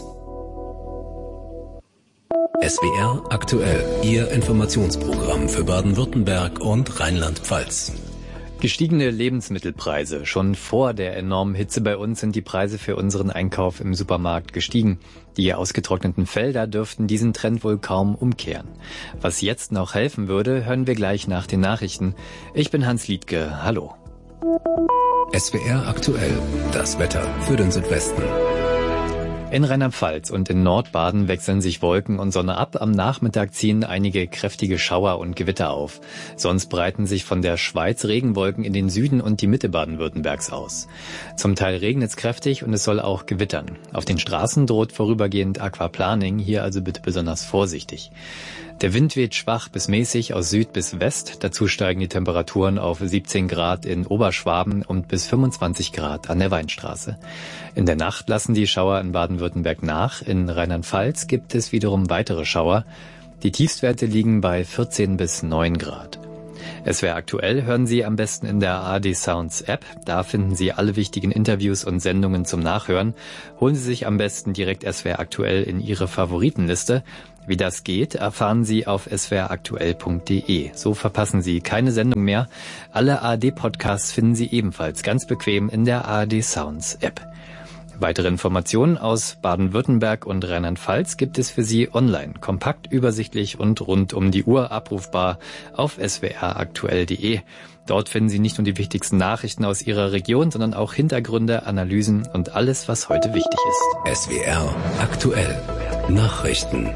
SWR aktuell. Ihr Informationsprogramm für Baden-Württemberg und Rheinland-Pfalz. Gestiegene Lebensmittelpreise. Schon vor der enormen Hitze bei uns sind die Preise für unseren Einkauf im Supermarkt gestiegen. Die ausgetrockneten Felder dürften diesen Trend wohl kaum umkehren. Was jetzt noch helfen würde, hören wir gleich nach den Nachrichten. Ich bin Hans Liedtke. Hallo. SWR aktuell. Das Wetter für den Südwesten. In Rheinland-Pfalz und in Nordbaden wechseln sich Wolken und Sonne ab. Am Nachmittag ziehen einige kräftige Schauer und Gewitter auf. Sonst breiten sich von der Schweiz Regenwolken in den Süden und die Mitte Baden-Württembergs aus. Zum Teil regnet es kräftig und es soll auch gewittern. Auf den Straßen droht vorübergehend Aquaplaning, hier also bitte besonders vorsichtig. Der Wind weht schwach bis mäßig aus Süd bis West. Dazu steigen die Temperaturen auf 17 Grad in Oberschwaben und bis 25 Grad an der Weinstraße. In der Nacht lassen die Schauer in Baden-Württemberg nach. In Rheinland-Pfalz gibt es wiederum weitere Schauer. Die Tiefstwerte liegen bei 14 bis 9 Grad. SWR aktuell hören Sie am besten in der ARD Sounds App. Da finden Sie alle wichtigen Interviews und Sendungen zum Nachhören. Holen Sie sich am besten direkt SWR aktuell in Ihre Favoritenliste. Wie das geht, erfahren Sie auf swraktuell.de. So verpassen Sie keine Sendung mehr. Alle ARD-Podcasts finden Sie ebenfalls ganz bequem in der ARD Sounds App. Weitere Informationen aus Baden-Württemberg und Rheinland-Pfalz gibt es für Sie online, kompakt, übersichtlich und rund um die Uhr abrufbar auf swraktuell.de. Dort finden Sie nicht nur die wichtigsten Nachrichten aus Ihrer Region, sondern auch Hintergründe, Analysen und alles, was heute wichtig ist. SWR aktuell. Nachrichten.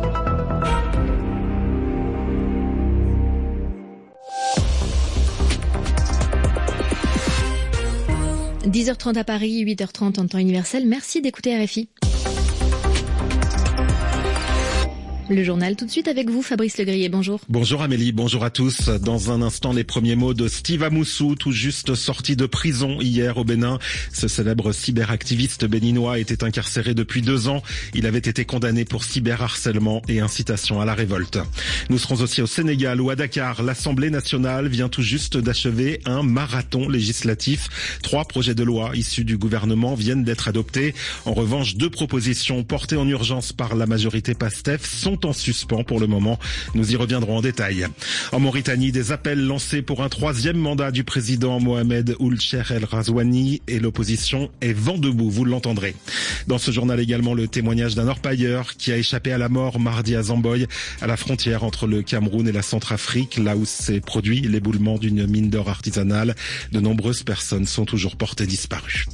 – 10h30 à Paris, 8h30 en temps universel. Merci d'écouter RFI. Le journal tout de suite avec vous, Fabrice Legrier. Bonjour. Bonjour Amélie, bonjour à tous. Dans un instant, les premiers mots de Steve Amoussou, tout juste sorti de prison hier au Bénin. Ce célèbre cyberactiviste béninois était incarcéré depuis 2 ans. Il avait été condamné pour cyberharcèlement et incitation à la révolte. Nous serons aussi au Sénégal où à Dakar, l'Assemblée nationale vient tout juste d'achever un marathon législatif. 3 projets de loi issus du gouvernement viennent d'être adoptés. En revanche, 2 propositions portées en urgence par la majorité PASTEF sont en suspens pour le moment. Nous y reviendrons en détail. En Mauritanie, des appels lancés pour un 3e mandat du président Mohamed Ould Cheikh El Ghazouani et l'opposition est vent debout, vous l'entendrez. Dans ce journal également le témoignage d'un orpailleur qui a échappé à la mort mardi à Zamboy, à la frontière entre le Cameroun et la Centrafrique, là où s'est produit l'éboulement d'une mine d'or artisanale. De nombreuses personnes sont toujours portées disparues.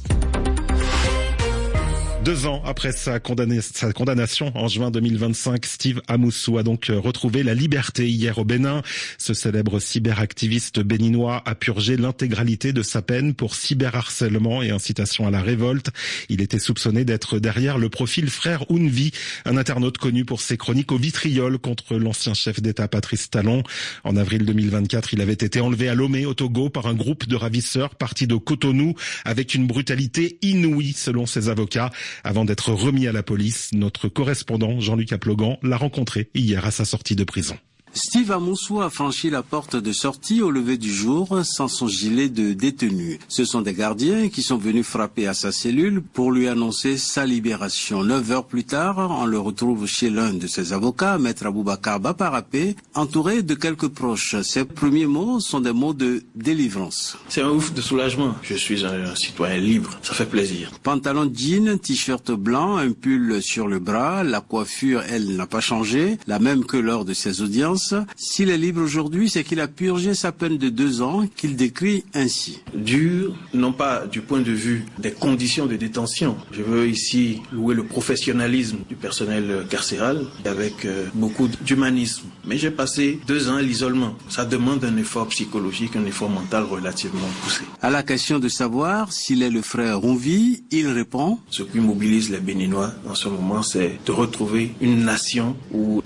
2 ans après sa condamnation en juin 2025, Steve Amoussou a donc retrouvé la liberté hier au Bénin. Ce célèbre cyberactiviste béninois a purgé l'intégralité de sa peine pour cyberharcèlement et incitation à la révolte. Il était soupçonné d'être derrière le profil Frère Ounvi, un internaute connu pour ses chroniques au vitriol contre l'ancien chef d'État Patrice Talon. En avril 2024, il avait été enlevé à Lomé au Togo par un groupe de ravisseurs partis de Cotonou avec une brutalité inouïe selon ses avocats. Avant d'être remis à la police, notre correspondant Jean-Luc Aplogan l'a rencontré hier à sa sortie de prison. Steve Amoussou a franchi la porte de sortie au lever du jour sans son gilet de détenu. Ce sont des gardiens qui sont venus frapper à sa cellule pour lui annoncer sa libération. 9 heures plus tard, on le retrouve chez l'un de ses avocats, Maître Aboubacar Baparapé, entouré de quelques proches. Ses premiers mots sont des mots de délivrance. C'est un ouf de soulagement. Je suis un citoyen libre. Ça fait plaisir. Pantalon jean, t-shirt blanc, un pull sur le bras. La coiffure, elle, n'a pas changé, la même que lors de ses audiences. S'il est libre aujourd'hui, c'est qu'il a purgé sa peine de 2 ans, qu'il décrit ainsi. Dur, non pas du point de vue des conditions de détention. Je veux ici louer le professionnalisme du personnel carcéral avec beaucoup d'humanisme. Mais j'ai passé 2 ans à l'isolement. Ça demande un effort psychologique, un effort mental relativement poussé. À la question de savoir s'il est le frère Ounvi, il répond: Ce qui mobilise les Béninois en ce moment, c'est de retrouver une nation où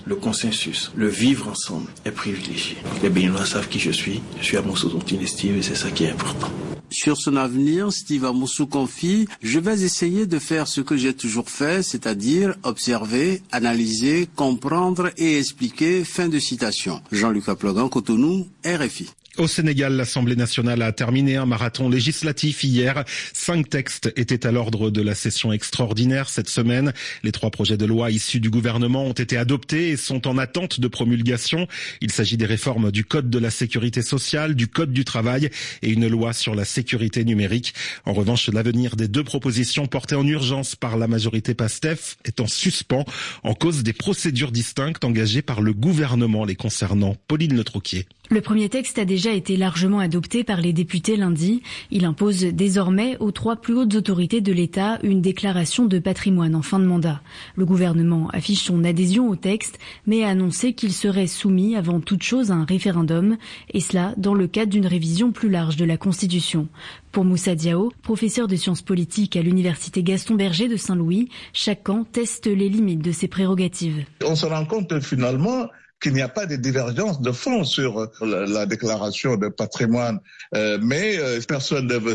le consensus, le vivre ensemble est privilégié. Les Béninois savent qui je suis Amoussou Tontine Steve et c'est ça qui est important. Sur son avenir, Steve Amoussou confie « Je vais essayer de faire ce que j'ai toujours fait, c'est-à-dire observer, analyser, comprendre et expliquer. » Fin de citation. Jean-Luc Aplogan, Cotonou, RFI. Au Sénégal, l'Assemblée nationale a terminé un marathon législatif hier. 5 textes étaient à l'ordre de la session extraordinaire cette semaine. Les 3 projets de loi issus du gouvernement ont été adoptés et sont en attente de promulgation. Il s'agit des réformes du Code de la sécurité sociale, du Code du travail et une loi sur la sécurité numérique. En revanche, l'avenir des 2 propositions portées en urgence par la majorité PASTEF est en suspens en cause des procédures distinctes engagées par le gouvernement les concernant. Pauline Le Troquier. Le premier texte a déjà été largement adopté par les députés lundi. Il impose désormais aux 3 plus hautes autorités de l'État une déclaration de patrimoine en fin de mandat. Le gouvernement affiche son adhésion au texte, mais a annoncé qu'il serait soumis avant toute chose à un référendum, et cela dans le cadre d'une révision plus large de la Constitution. Pour Moussa Diao, professeur de sciences politiques à l'université Gaston Berger de Saint-Louis, chaque camp teste les limites de ses prérogatives. On se rend compte finalement qu'il n'y a pas de divergence de fond sur la déclaration de patrimoine, mais personne ne veut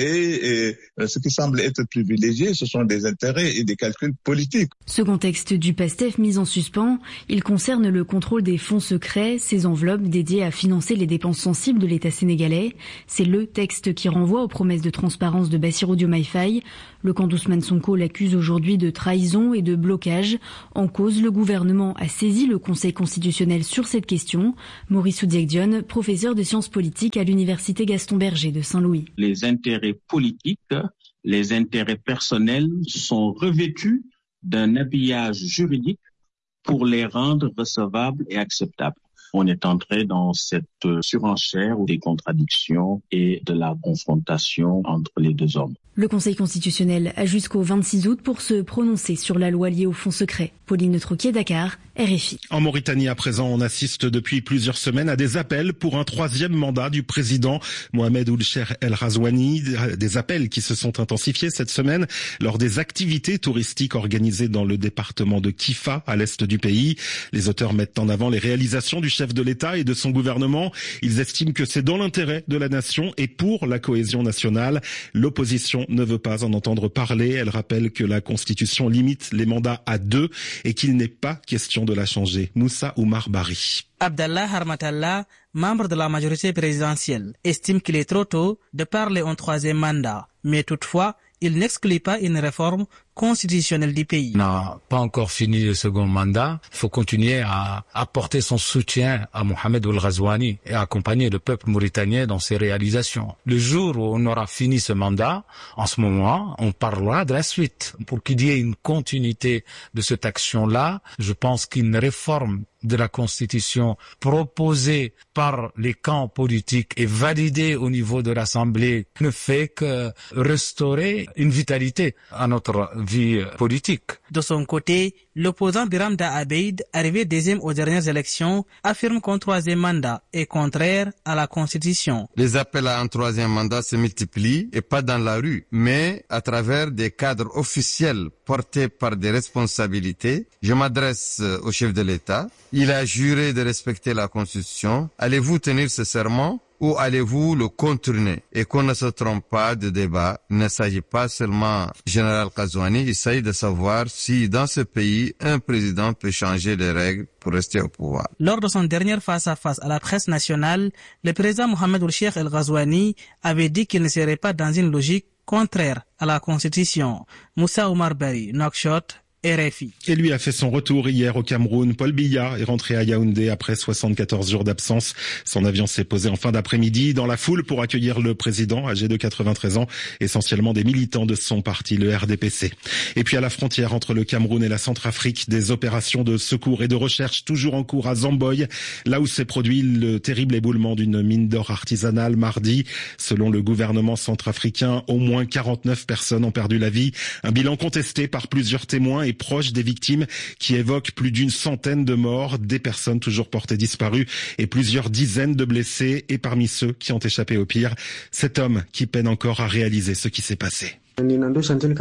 céder et ce qui semble être privilégié, ce sont des intérêts et des calculs politiques. Second texte du PASTEF mis en suspens, il concerne le contrôle des fonds secrets, ces enveloppes dédiées à financer les dépenses sensibles de l'État sénégalais. C'est le texte qui renvoie aux promesses de transparence de Bassirou Diomaye Faye. Le camp d'Ousmane Sonko l'accuse aujourd'hui de trahison et de blocage. En cause, le gouvernement a saisi le Conseil constitutionnel sur cette question. Maurice Oudiek-Dione, professeur de sciences politiques à l'université Gaston Berger de Saint-Louis. Les intérêts politiques, les intérêts personnels sont revêtus d'un habillage juridique pour les rendre recevables et acceptables. On est entré dans cette surenchère des contradictions et de la confrontation entre les 2 hommes. Le Conseil constitutionnel a jusqu'au 26 août pour se prononcer sur la loi liée aux fonds secrets. Pauline Le Troquier, Dakar, RFI. En Mauritanie, à présent, on assiste depuis plusieurs semaines à des appels pour un 3e mandat du président Mohamed Ould Cheikh El Ghazouani. Des appels qui se sont intensifiés cette semaine lors des activités touristiques organisées dans le département de Kifa, à l'est du pays. Les auteurs mettent en avant les réalisations du chef de l'État et de son gouvernement. Ils estiment que c'est dans l'intérêt de la nation et pour la cohésion nationale. L'opposition ne veut pas en entendre parler. Elle rappelle que la Constitution limite les mandats à 2 et qu'il n'est pas question de la changer. Moussa Oumar Bari. Abdallah Harmatallah, membre de la majorité présidentielle, estime qu'il est trop tôt de parler en 3e mandat. Mais toutefois, il n'exclut pas une réforme constitutionnelle du pays. On n'a pas encore fini le second mandat. Il faut continuer à apporter son soutien à Mohamed Ould Ghazouani et accompagner le peuple mauritanien dans ses réalisations. Le jour où on aura fini ce mandat, en ce moment, on parlera de la suite. Pour qu'il y ait une continuité de cette action-là, je pense qu'une réforme de la Constitution proposée par les camps politiques et validée au niveau de l'Assemblée ne fait que restaurer une vitalité à notre vie politique. De son côté, l'opposant Biram Da Abeid, arrivé 2e aux dernières élections, affirme qu'un 3e mandat est contraire à la Constitution. Les appels à un 3e mandat se multiplient, et pas dans la rue, mais à travers des cadres officiels portés par des responsabilités. Je m'adresse au chef de l'État. Il a juré de respecter la Constitution. Allez-vous tenir ce serment ou allez-vous le contourner? Et qu'on ne se trompe pas de débat. Il ne s'agit pas seulement Général Ghazouani, il s'agit de savoir si dans ce pays, un président peut changer les règles pour rester au pouvoir. Lors de son dernier face-à-face à la presse nationale, le président Mohamed Ould Cheikh El Ghazouani avait dit qu'il ne serait pas dans une logique contraire à la Constitution. Moussa Oumar Bari, Nouakchott, RFI. Et lui a fait son retour hier au Cameroun. Paul Biya est rentré à Yaoundé après 74 jours d'absence. Son avion s'est posé en fin d'après-midi dans la foule pour accueillir le président, âgé de 93 ans, essentiellement des militants de son parti, le RDPC. Et puis à la frontière entre le Cameroun et la Centrafrique, des opérations de secours et de recherche toujours en cours à Zamboy, là où s'est produit le terrible éboulement d'une mine d'or artisanale mardi. Selon le gouvernement centrafricain, au moins 49 personnes ont perdu la vie. Un bilan contesté par plusieurs témoins et proches des victimes qui évoquent plus d'une centaine de morts, des personnes toujours portées disparues et plusieurs dizaines de blessés. Et parmi ceux qui ont échappé au pire, cet homme qui peine encore à réaliser ce qui s'est passé.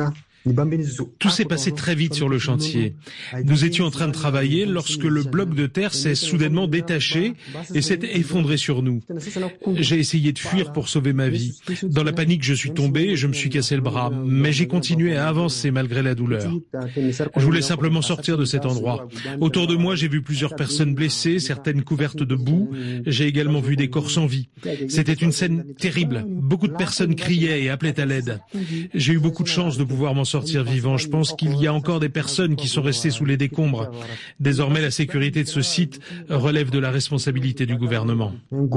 Tout s'est passé très vite sur le chantier. Nous étions en train de travailler lorsque le bloc de terre s'est soudainement détaché et s'est effondré sur nous. J'ai essayé de fuir pour sauver ma vie. Dans la panique, je suis tombé et je me suis cassé le bras, mais j'ai continué à avancer malgré la douleur. Je voulais simplement sortir de cet endroit. Autour de moi, j'ai vu plusieurs personnes blessées, certaines couvertes de boue. J'ai également vu des corps sans vie. C'était une scène terrible. Beaucoup de personnes criaient et appelaient à l'aide. J'ai eu beaucoup de chance de pouvoir m'en sortir vivant. Je pense qu'il y a encore des personnes qui sont restées sous les décombres. Désormais, la sécurité de ce site relève de la responsabilité du gouvernement.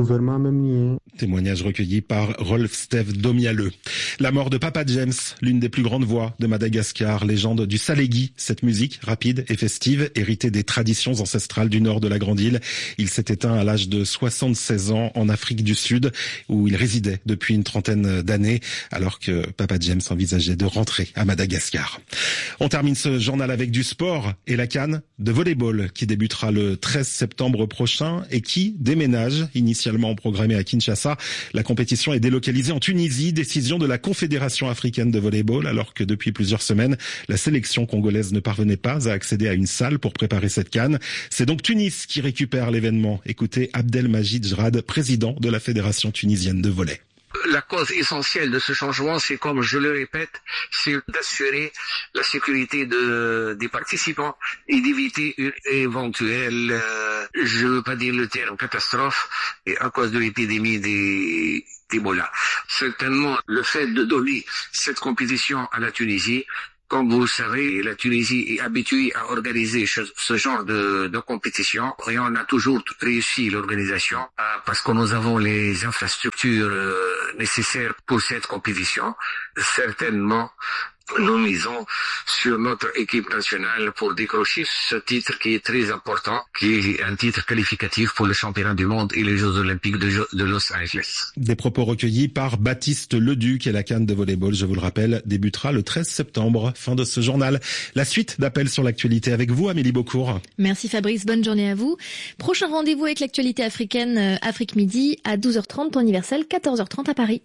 Témoignage recueilli par Rolf Steve Domialeux. La mort de Papa James, l'une des plus grandes voix de Madagascar, légende du Salégui, cette musique rapide et festive, héritée des traditions ancestrales du nord de la Grande Île. Il s'est éteint à l'âge de 76 ans en Afrique du Sud, où il résidait depuis une trentaine d'années, alors que Papa James envisageait de rentrer à Madagascar. On termine ce journal avec du sport et la CAN de volleyball qui débutera le 13 septembre prochain et qui déménage, initialement programmée à Kinshasa. La compétition est délocalisée en Tunisie, décision de la Confédération africaine de volleyball, alors que depuis plusieurs semaines, la sélection congolaise ne parvenait pas à accéder à une salle pour préparer cette CAN. C'est donc Tunis qui récupère l'événement. Écoutez Abdelmajid Jrad, président de la Fédération tunisienne de volley. La cause essentielle de ce changement, c'est, comme je le répète, c'est d'assurer la sécurité des participants et d'éviter une éventuelle, je ne veux pas dire le terme catastrophe, et à cause de l'épidémie d'Ebola. Certainement, le fait de donner cette compétition à la Tunisie, comme vous le savez, la Tunisie est habituée à organiser ce genre de compétition et on a toujours réussi l'organisation parce que nous avons les infrastructures nécessaires pour cette compétition. Certainement, nous misons sur notre équipe nationale pour décrocher ce titre qui est très important, qui est un titre qualificatif pour le championnat du monde et les Jeux Olympiques de Los Angeles. Des propos recueillis par Baptiste Leduc et la CAN de volleyball, je vous le rappelle, débutera le 13 septembre. Fin de ce journal. La suite d'appels sur l'actualité avec vous, Amélie Beaucourt. Merci Fabrice, bonne journée à vous. Prochain rendez-vous avec l'actualité africaine, Afrique Midi à 12h30, temps universel, 14h30 à Paris.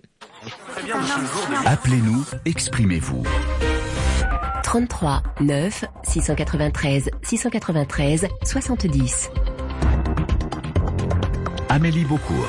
Appelez-nous, exprimez-vous. 33 9 693 693 70. Amélie Beaucourt.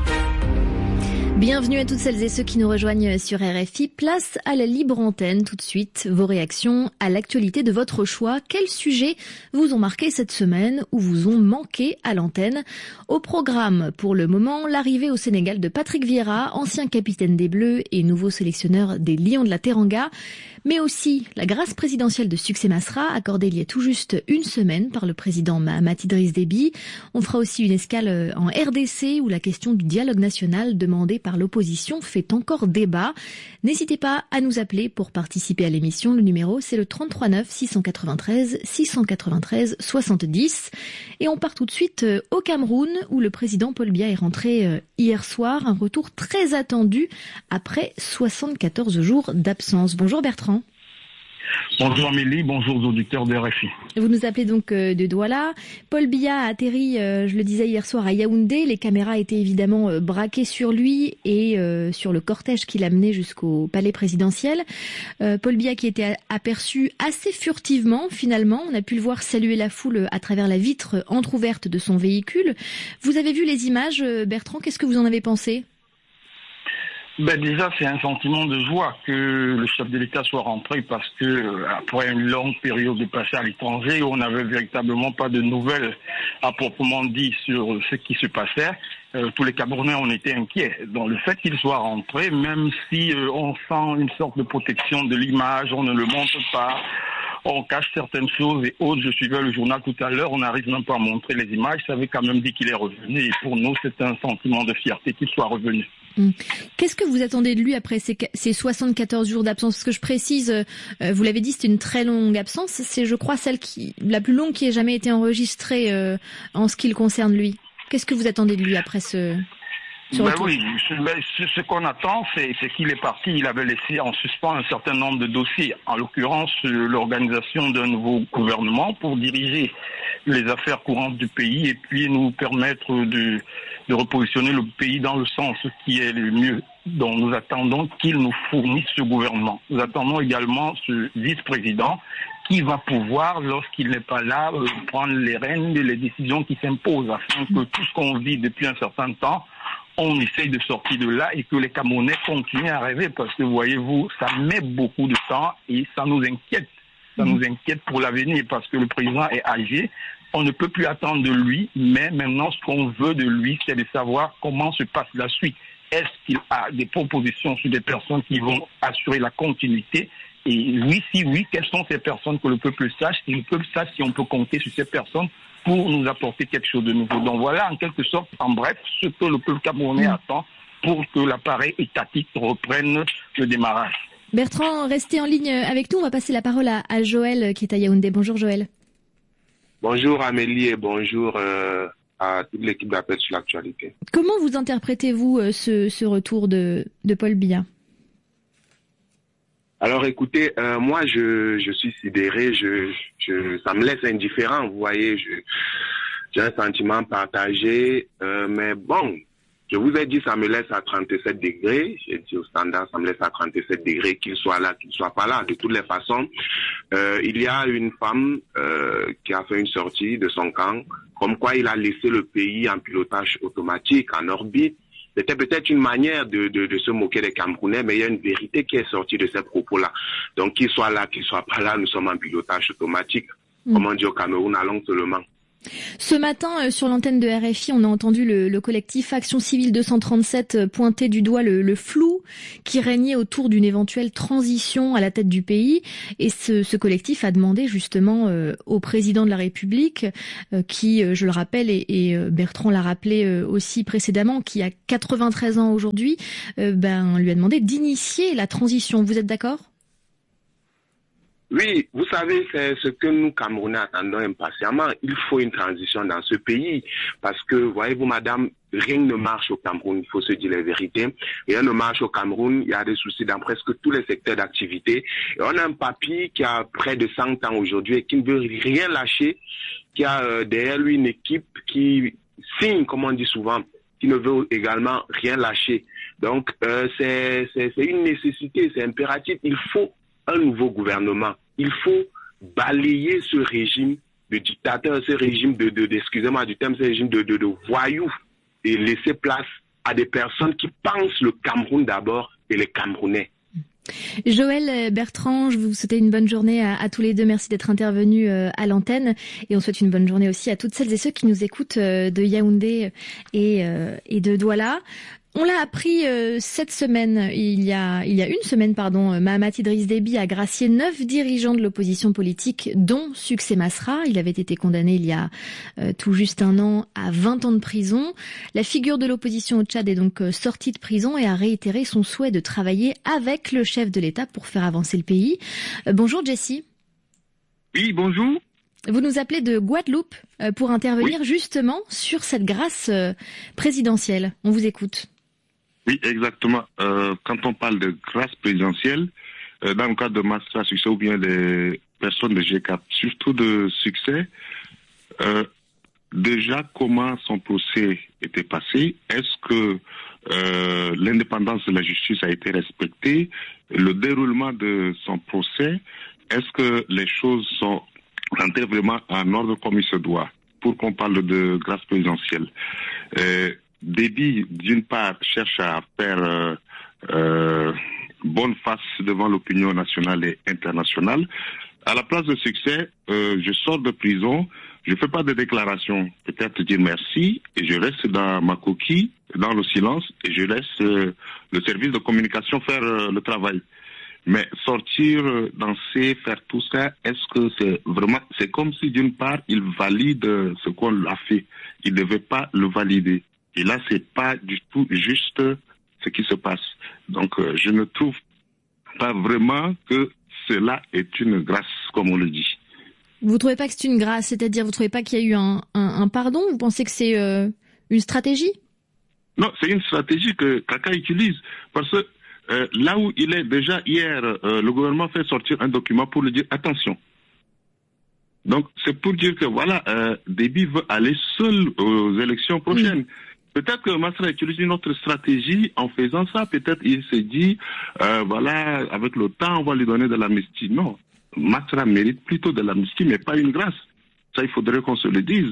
Bienvenue à toutes celles et ceux qui nous rejoignent sur RFI. Place à la libre antenne tout de suite. Vos réactions à l'actualité de votre choix. Quels sujets vous ont marqué cette semaine ou vous ont manqué à l'antenne? Au programme, pour le moment, l'arrivée au Sénégal de Patrick Vieira, ancien capitaine des Bleus et nouveau sélectionneur des Lions de la Teranga. Mais aussi la grâce présidentielle de Succès Masra, accordée il y a tout juste une semaine par le président Mahamat Idriss Déby. On fera aussi une escale en RDC où la question du dialogue national demandé par l'opposition fait encore débat. N'hésitez pas à nous appeler pour participer à l'émission. Le numéro, c'est le 33 9 693 693 70. Et on part tout de suite au Cameroun où le président Paul Biya est rentré hier soir. Un retour très attendu après 74 jours d'absence. Bonjour Bertrand. Bonjour Amélie, bonjour aux auditeurs de RFI. Vous nous appelez donc de Douala. Paul Biya a atterri, je le disais hier soir, à Yaoundé. Les caméras étaient évidemment braquées sur lui et sur le cortège qui l'a mené jusqu'au palais présidentiel. Paul Biya qui était aperçu assez furtivement finalement. On a pu le voir saluer la foule à travers la vitre entrouverte de son véhicule. Vous avez vu les images, Bertrand, qu'est-ce que vous en avez pensé ? Déjà, c'est un sentiment de joie que le chef de l'État soit rentré parce que après une longue période de passé à l'étranger où on n'avait véritablement pas de nouvelles à proprement dit sur ce qui se passait, tous les Camerounais ont été inquiets. Donc le fait qu'il soit rentré, même si on sent une sorte de protection de l'image, on ne le montre pas, on cache certaines choses et autres. Je suivais le journal tout à l'heure, on n'arrive même pas à montrer les images. Ça avait quand même dit qu'il est revenu et pour nous, c'est un sentiment de fierté qu'il soit revenu. Qu'est-ce que vous attendez de lui après ces 74 jours d'absence? Parce que je précise, vous l'avez dit, c'était une très longue absence. C'est, je crois, la plus longue qui ait jamais été enregistrée en ce qui le concerne lui. Qu'est-ce que vous attendez de lui après ce retour? Oui, ce qu'on attend, c'est qu'il est parti. Il avait laissé en suspens un certain nombre de dossiers, en l'occurrence l'organisation d'un nouveau gouvernement pour diriger les affaires courantes du pays et puis nous permettre de repositionner le pays dans le sens qui est le mieux. Donc nous attendons qu'il nous fournisse ce gouvernement. Nous attendons également ce vice-président qui va pouvoir, lorsqu'il n'est pas là, prendre les rênes et les décisions qui s'imposent afin que tout ce qu'on vit depuis un certain temps, on essaye de sortir de là et que les Camerounais continuent à rêver parce que, voyez-vous, ça met beaucoup de temps et ça nous inquiète. Ça nous inquiète pour l'avenir parce que le président est âgé. On ne peut plus attendre de lui, mais maintenant, ce qu'on veut de lui, c'est de savoir comment se passe la suite. Est-ce qu'il a des propositions sur des personnes qui vont assurer la continuité? Et oui, si oui, quelles sont ces personnes que le peuple sache? Et le peuple sache si on peut compter sur ces personnes pour nous apporter quelque chose de nouveau. Donc voilà, en quelque sorte, en bref, ce que le peuple camerounais attend pour que l'appareil étatique reprenne le démarrage. Bertrand, restez en ligne avec nous. On va passer la parole à Joël qui est à Yaoundé. Bonjour Joël. Bonjour Amélie et bonjour à toute l'équipe d'Appel sur l'actualité. Comment vous interprétez-vous ce retour de Paul Biya? Alors écoutez, moi je suis sidéré, ça me laisse indifférent, vous voyez, j'ai un sentiment partagé, mais bon, je vous ai dit ça me laisse à 37 degrés, j'ai dit au standard ça me laisse à 37 degrés, qu'il soit là, qu'il soit pas là. De toutes les façons, il y a une femme qui a fait une sortie de son camp, comme quoi il a laissé le pays en pilotage automatique, en orbite. C'était peut-être une manière de se moquer des Camerounais, mais il y a une vérité qui est sortie de ces propos-là. Donc qu'il soit là, qu'il soit pas là, nous sommes en pilotage automatique. Comme on dit au Cameroun, allons seulement. Ce matin, sur l'antenne de RFI, on a entendu le collectif Action Civile 237 pointer du doigt le flou qui régnait autour d'une éventuelle transition à la tête du pays. Et ce collectif a demandé justement au président de la République, qui, je le rappelle, et Bertrand l'a rappelé aussi précédemment, qui a 93 ans aujourd'hui, lui a demandé d'initier la transition. Vous êtes d'accord ? Oui, vous savez, c'est ce que nous, Camerounais, attendons impatiemment. Il faut une transition dans ce pays parce que, voyez-vous, madame, rien ne marche au Cameroun, il faut se dire la vérité. Rien ne marche au Cameroun, il y a des soucis dans presque tous les secteurs d'activité. Et on a un papy qui a près de 100 ans aujourd'hui et qui ne veut rien lâcher, qui a derrière lui une équipe qui signe, comme on dit souvent, qui ne veut également rien lâcher. Donc, c'est une nécessité, c'est impératif. Il faut un nouveau gouvernement. Il faut balayer ce régime de dictateur, ce régime excusez-moi du terme, ce régime de voyous et laisser place à des personnes qui pensent le Cameroun d'abord et les Camerounais. Joël, Bertrand, je vous souhaite une bonne journée à tous les deux. Merci d'être intervenus à l'antenne. Et on souhaite une bonne journée aussi à toutes celles et ceux qui nous écoutent de Yaoundé et de Douala. On l'a appris cette semaine, il y a une semaine, Mahamat Idriss Déby a gracié 9 dirigeants de l'opposition politique, dont Succès Masra. Il avait été condamné il y a tout juste un an à 20 ans de prison. La figure de l'opposition au Tchad est donc sortie de prison et a réitéré son souhait de travailler avec le chef de l'État pour faire avancer le pays. Bonjour Jessie. Oui, bonjour. Vous nous appelez de Guadeloupe pour intervenir justement sur cette grâce présidentielle. On vous écoute. Oui, exactement. Quand on parle de grâce présidentielle, dans le cadre de Masra Succès ou bien des personnes de G4, surtout de Succès, déjà comment son procès était passé? Est-ce que l'indépendance de la justice a été respectée? Le déroulement de son procès, est-ce que les choses sont rentrées vraiment en ordre comme il se doit? Pour qu'on parle de grâce présidentielle. Déby, d'une part, cherche à faire bonne face devant l'opinion nationale et internationale. À la place de Succès, je sors de prison, je ne fais pas de déclaration, peut-être dire merci, et je reste dans ma coquille, dans le silence, et je laisse le service de communication faire le travail. Mais sortir, danser, faire tout ça, est-ce que c'est vraiment... C'est comme si, d'une part, il valide ce qu'on a fait. Il ne devait pas le valider. Et là, c'est pas du tout juste ce qui se passe. Donc, je ne trouve pas vraiment que cela est une grâce, comme on le dit. Vous trouvez pas que c'est une grâce, c'est-à-dire vous trouvez pas qu'il y a eu un pardon? Vous pensez que c'est une stratégie? Non, c'est une stratégie que Kaka utilise. Parce que là où il est déjà hier, le gouvernement fait sortir un document pour lui dire attention. Donc, c'est pour dire que voilà, Déby veut aller seul aux élections prochaines. Peut-être que Masra utilise une autre stratégie en faisant ça. Peut-être il s'est dit, voilà, avec le temps, on va lui donner de l'amnistie. Non, Masra mérite plutôt de l'amnistie, mais pas une grâce. Ça, il faudrait qu'on se le dise.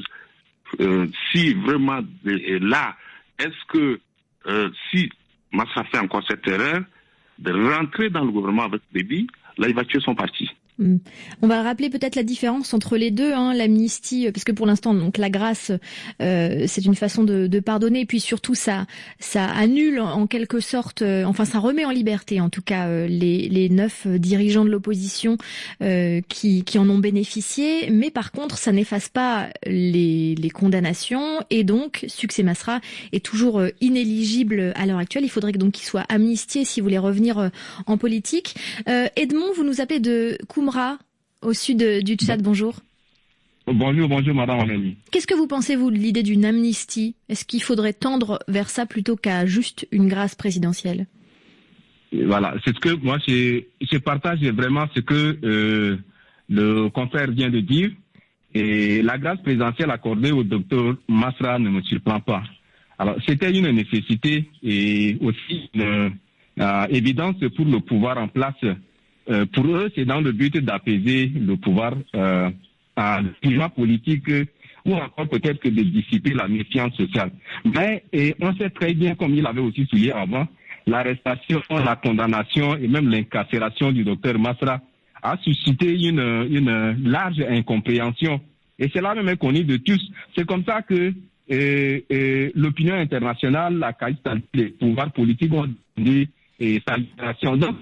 Si vraiment est là, est-ce que si Masra fait encore cette erreur de rentrer dans le gouvernement avec Déby, là, il va tuer son parti. On va rappeler peut-être la différence entre les deux, l'amnistie, parce que pour l'instant, donc la grâce, c'est une façon de pardonner, et puis surtout ça annule en quelque sorte, ça remet en liberté en tout cas les 9 dirigeants de l'opposition qui en ont bénéficié, mais par contre ça n'efface pas les condamnations, et donc Succès Masra est toujours inéligible à l'heure actuelle. Il faudrait donc qu'il soit amnistié si vous voulez revenir en politique. Edmond, vous nous appelez de Koumra, au sud du Tchad, bonjour. Bonjour madame Amélie. Qu'est-ce que vous pensez, vous, de l'idée d'une amnistie? Est-ce qu'il faudrait tendre vers ça plutôt qu'à juste une grâce présidentielle? Voilà, c'est ce que moi je partage vraiment ce que le confrère vient de dire. Et la grâce présidentielle accordée au docteur Masra ne me surprend pas. Alors, c'était une nécessité et aussi une évidence pour le pouvoir en place. Pour eux, c'est dans le but d'apaiser le pouvoir à le climat politique ou encore peut-être que de dissiper la méfiance sociale. Mais on sait très bien, comme il avait aussi souligné avant, l'arrestation, la condamnation et même l'incarcération du docteur Masra a suscité une large incompréhension. Et c'est là même connu de tous. C'est comme ça que l'opinion internationale, la qualité des pouvoirs politiques ont dit sa libération. Donc,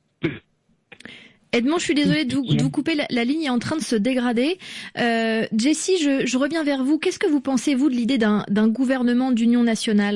Edmond, je suis désolée de vous couper, la ligne est en train de se dégrader. Jessie, je reviens vers vous. Qu'est-ce que vous pensez, vous, de l'idée d'un gouvernement d'union nationale ?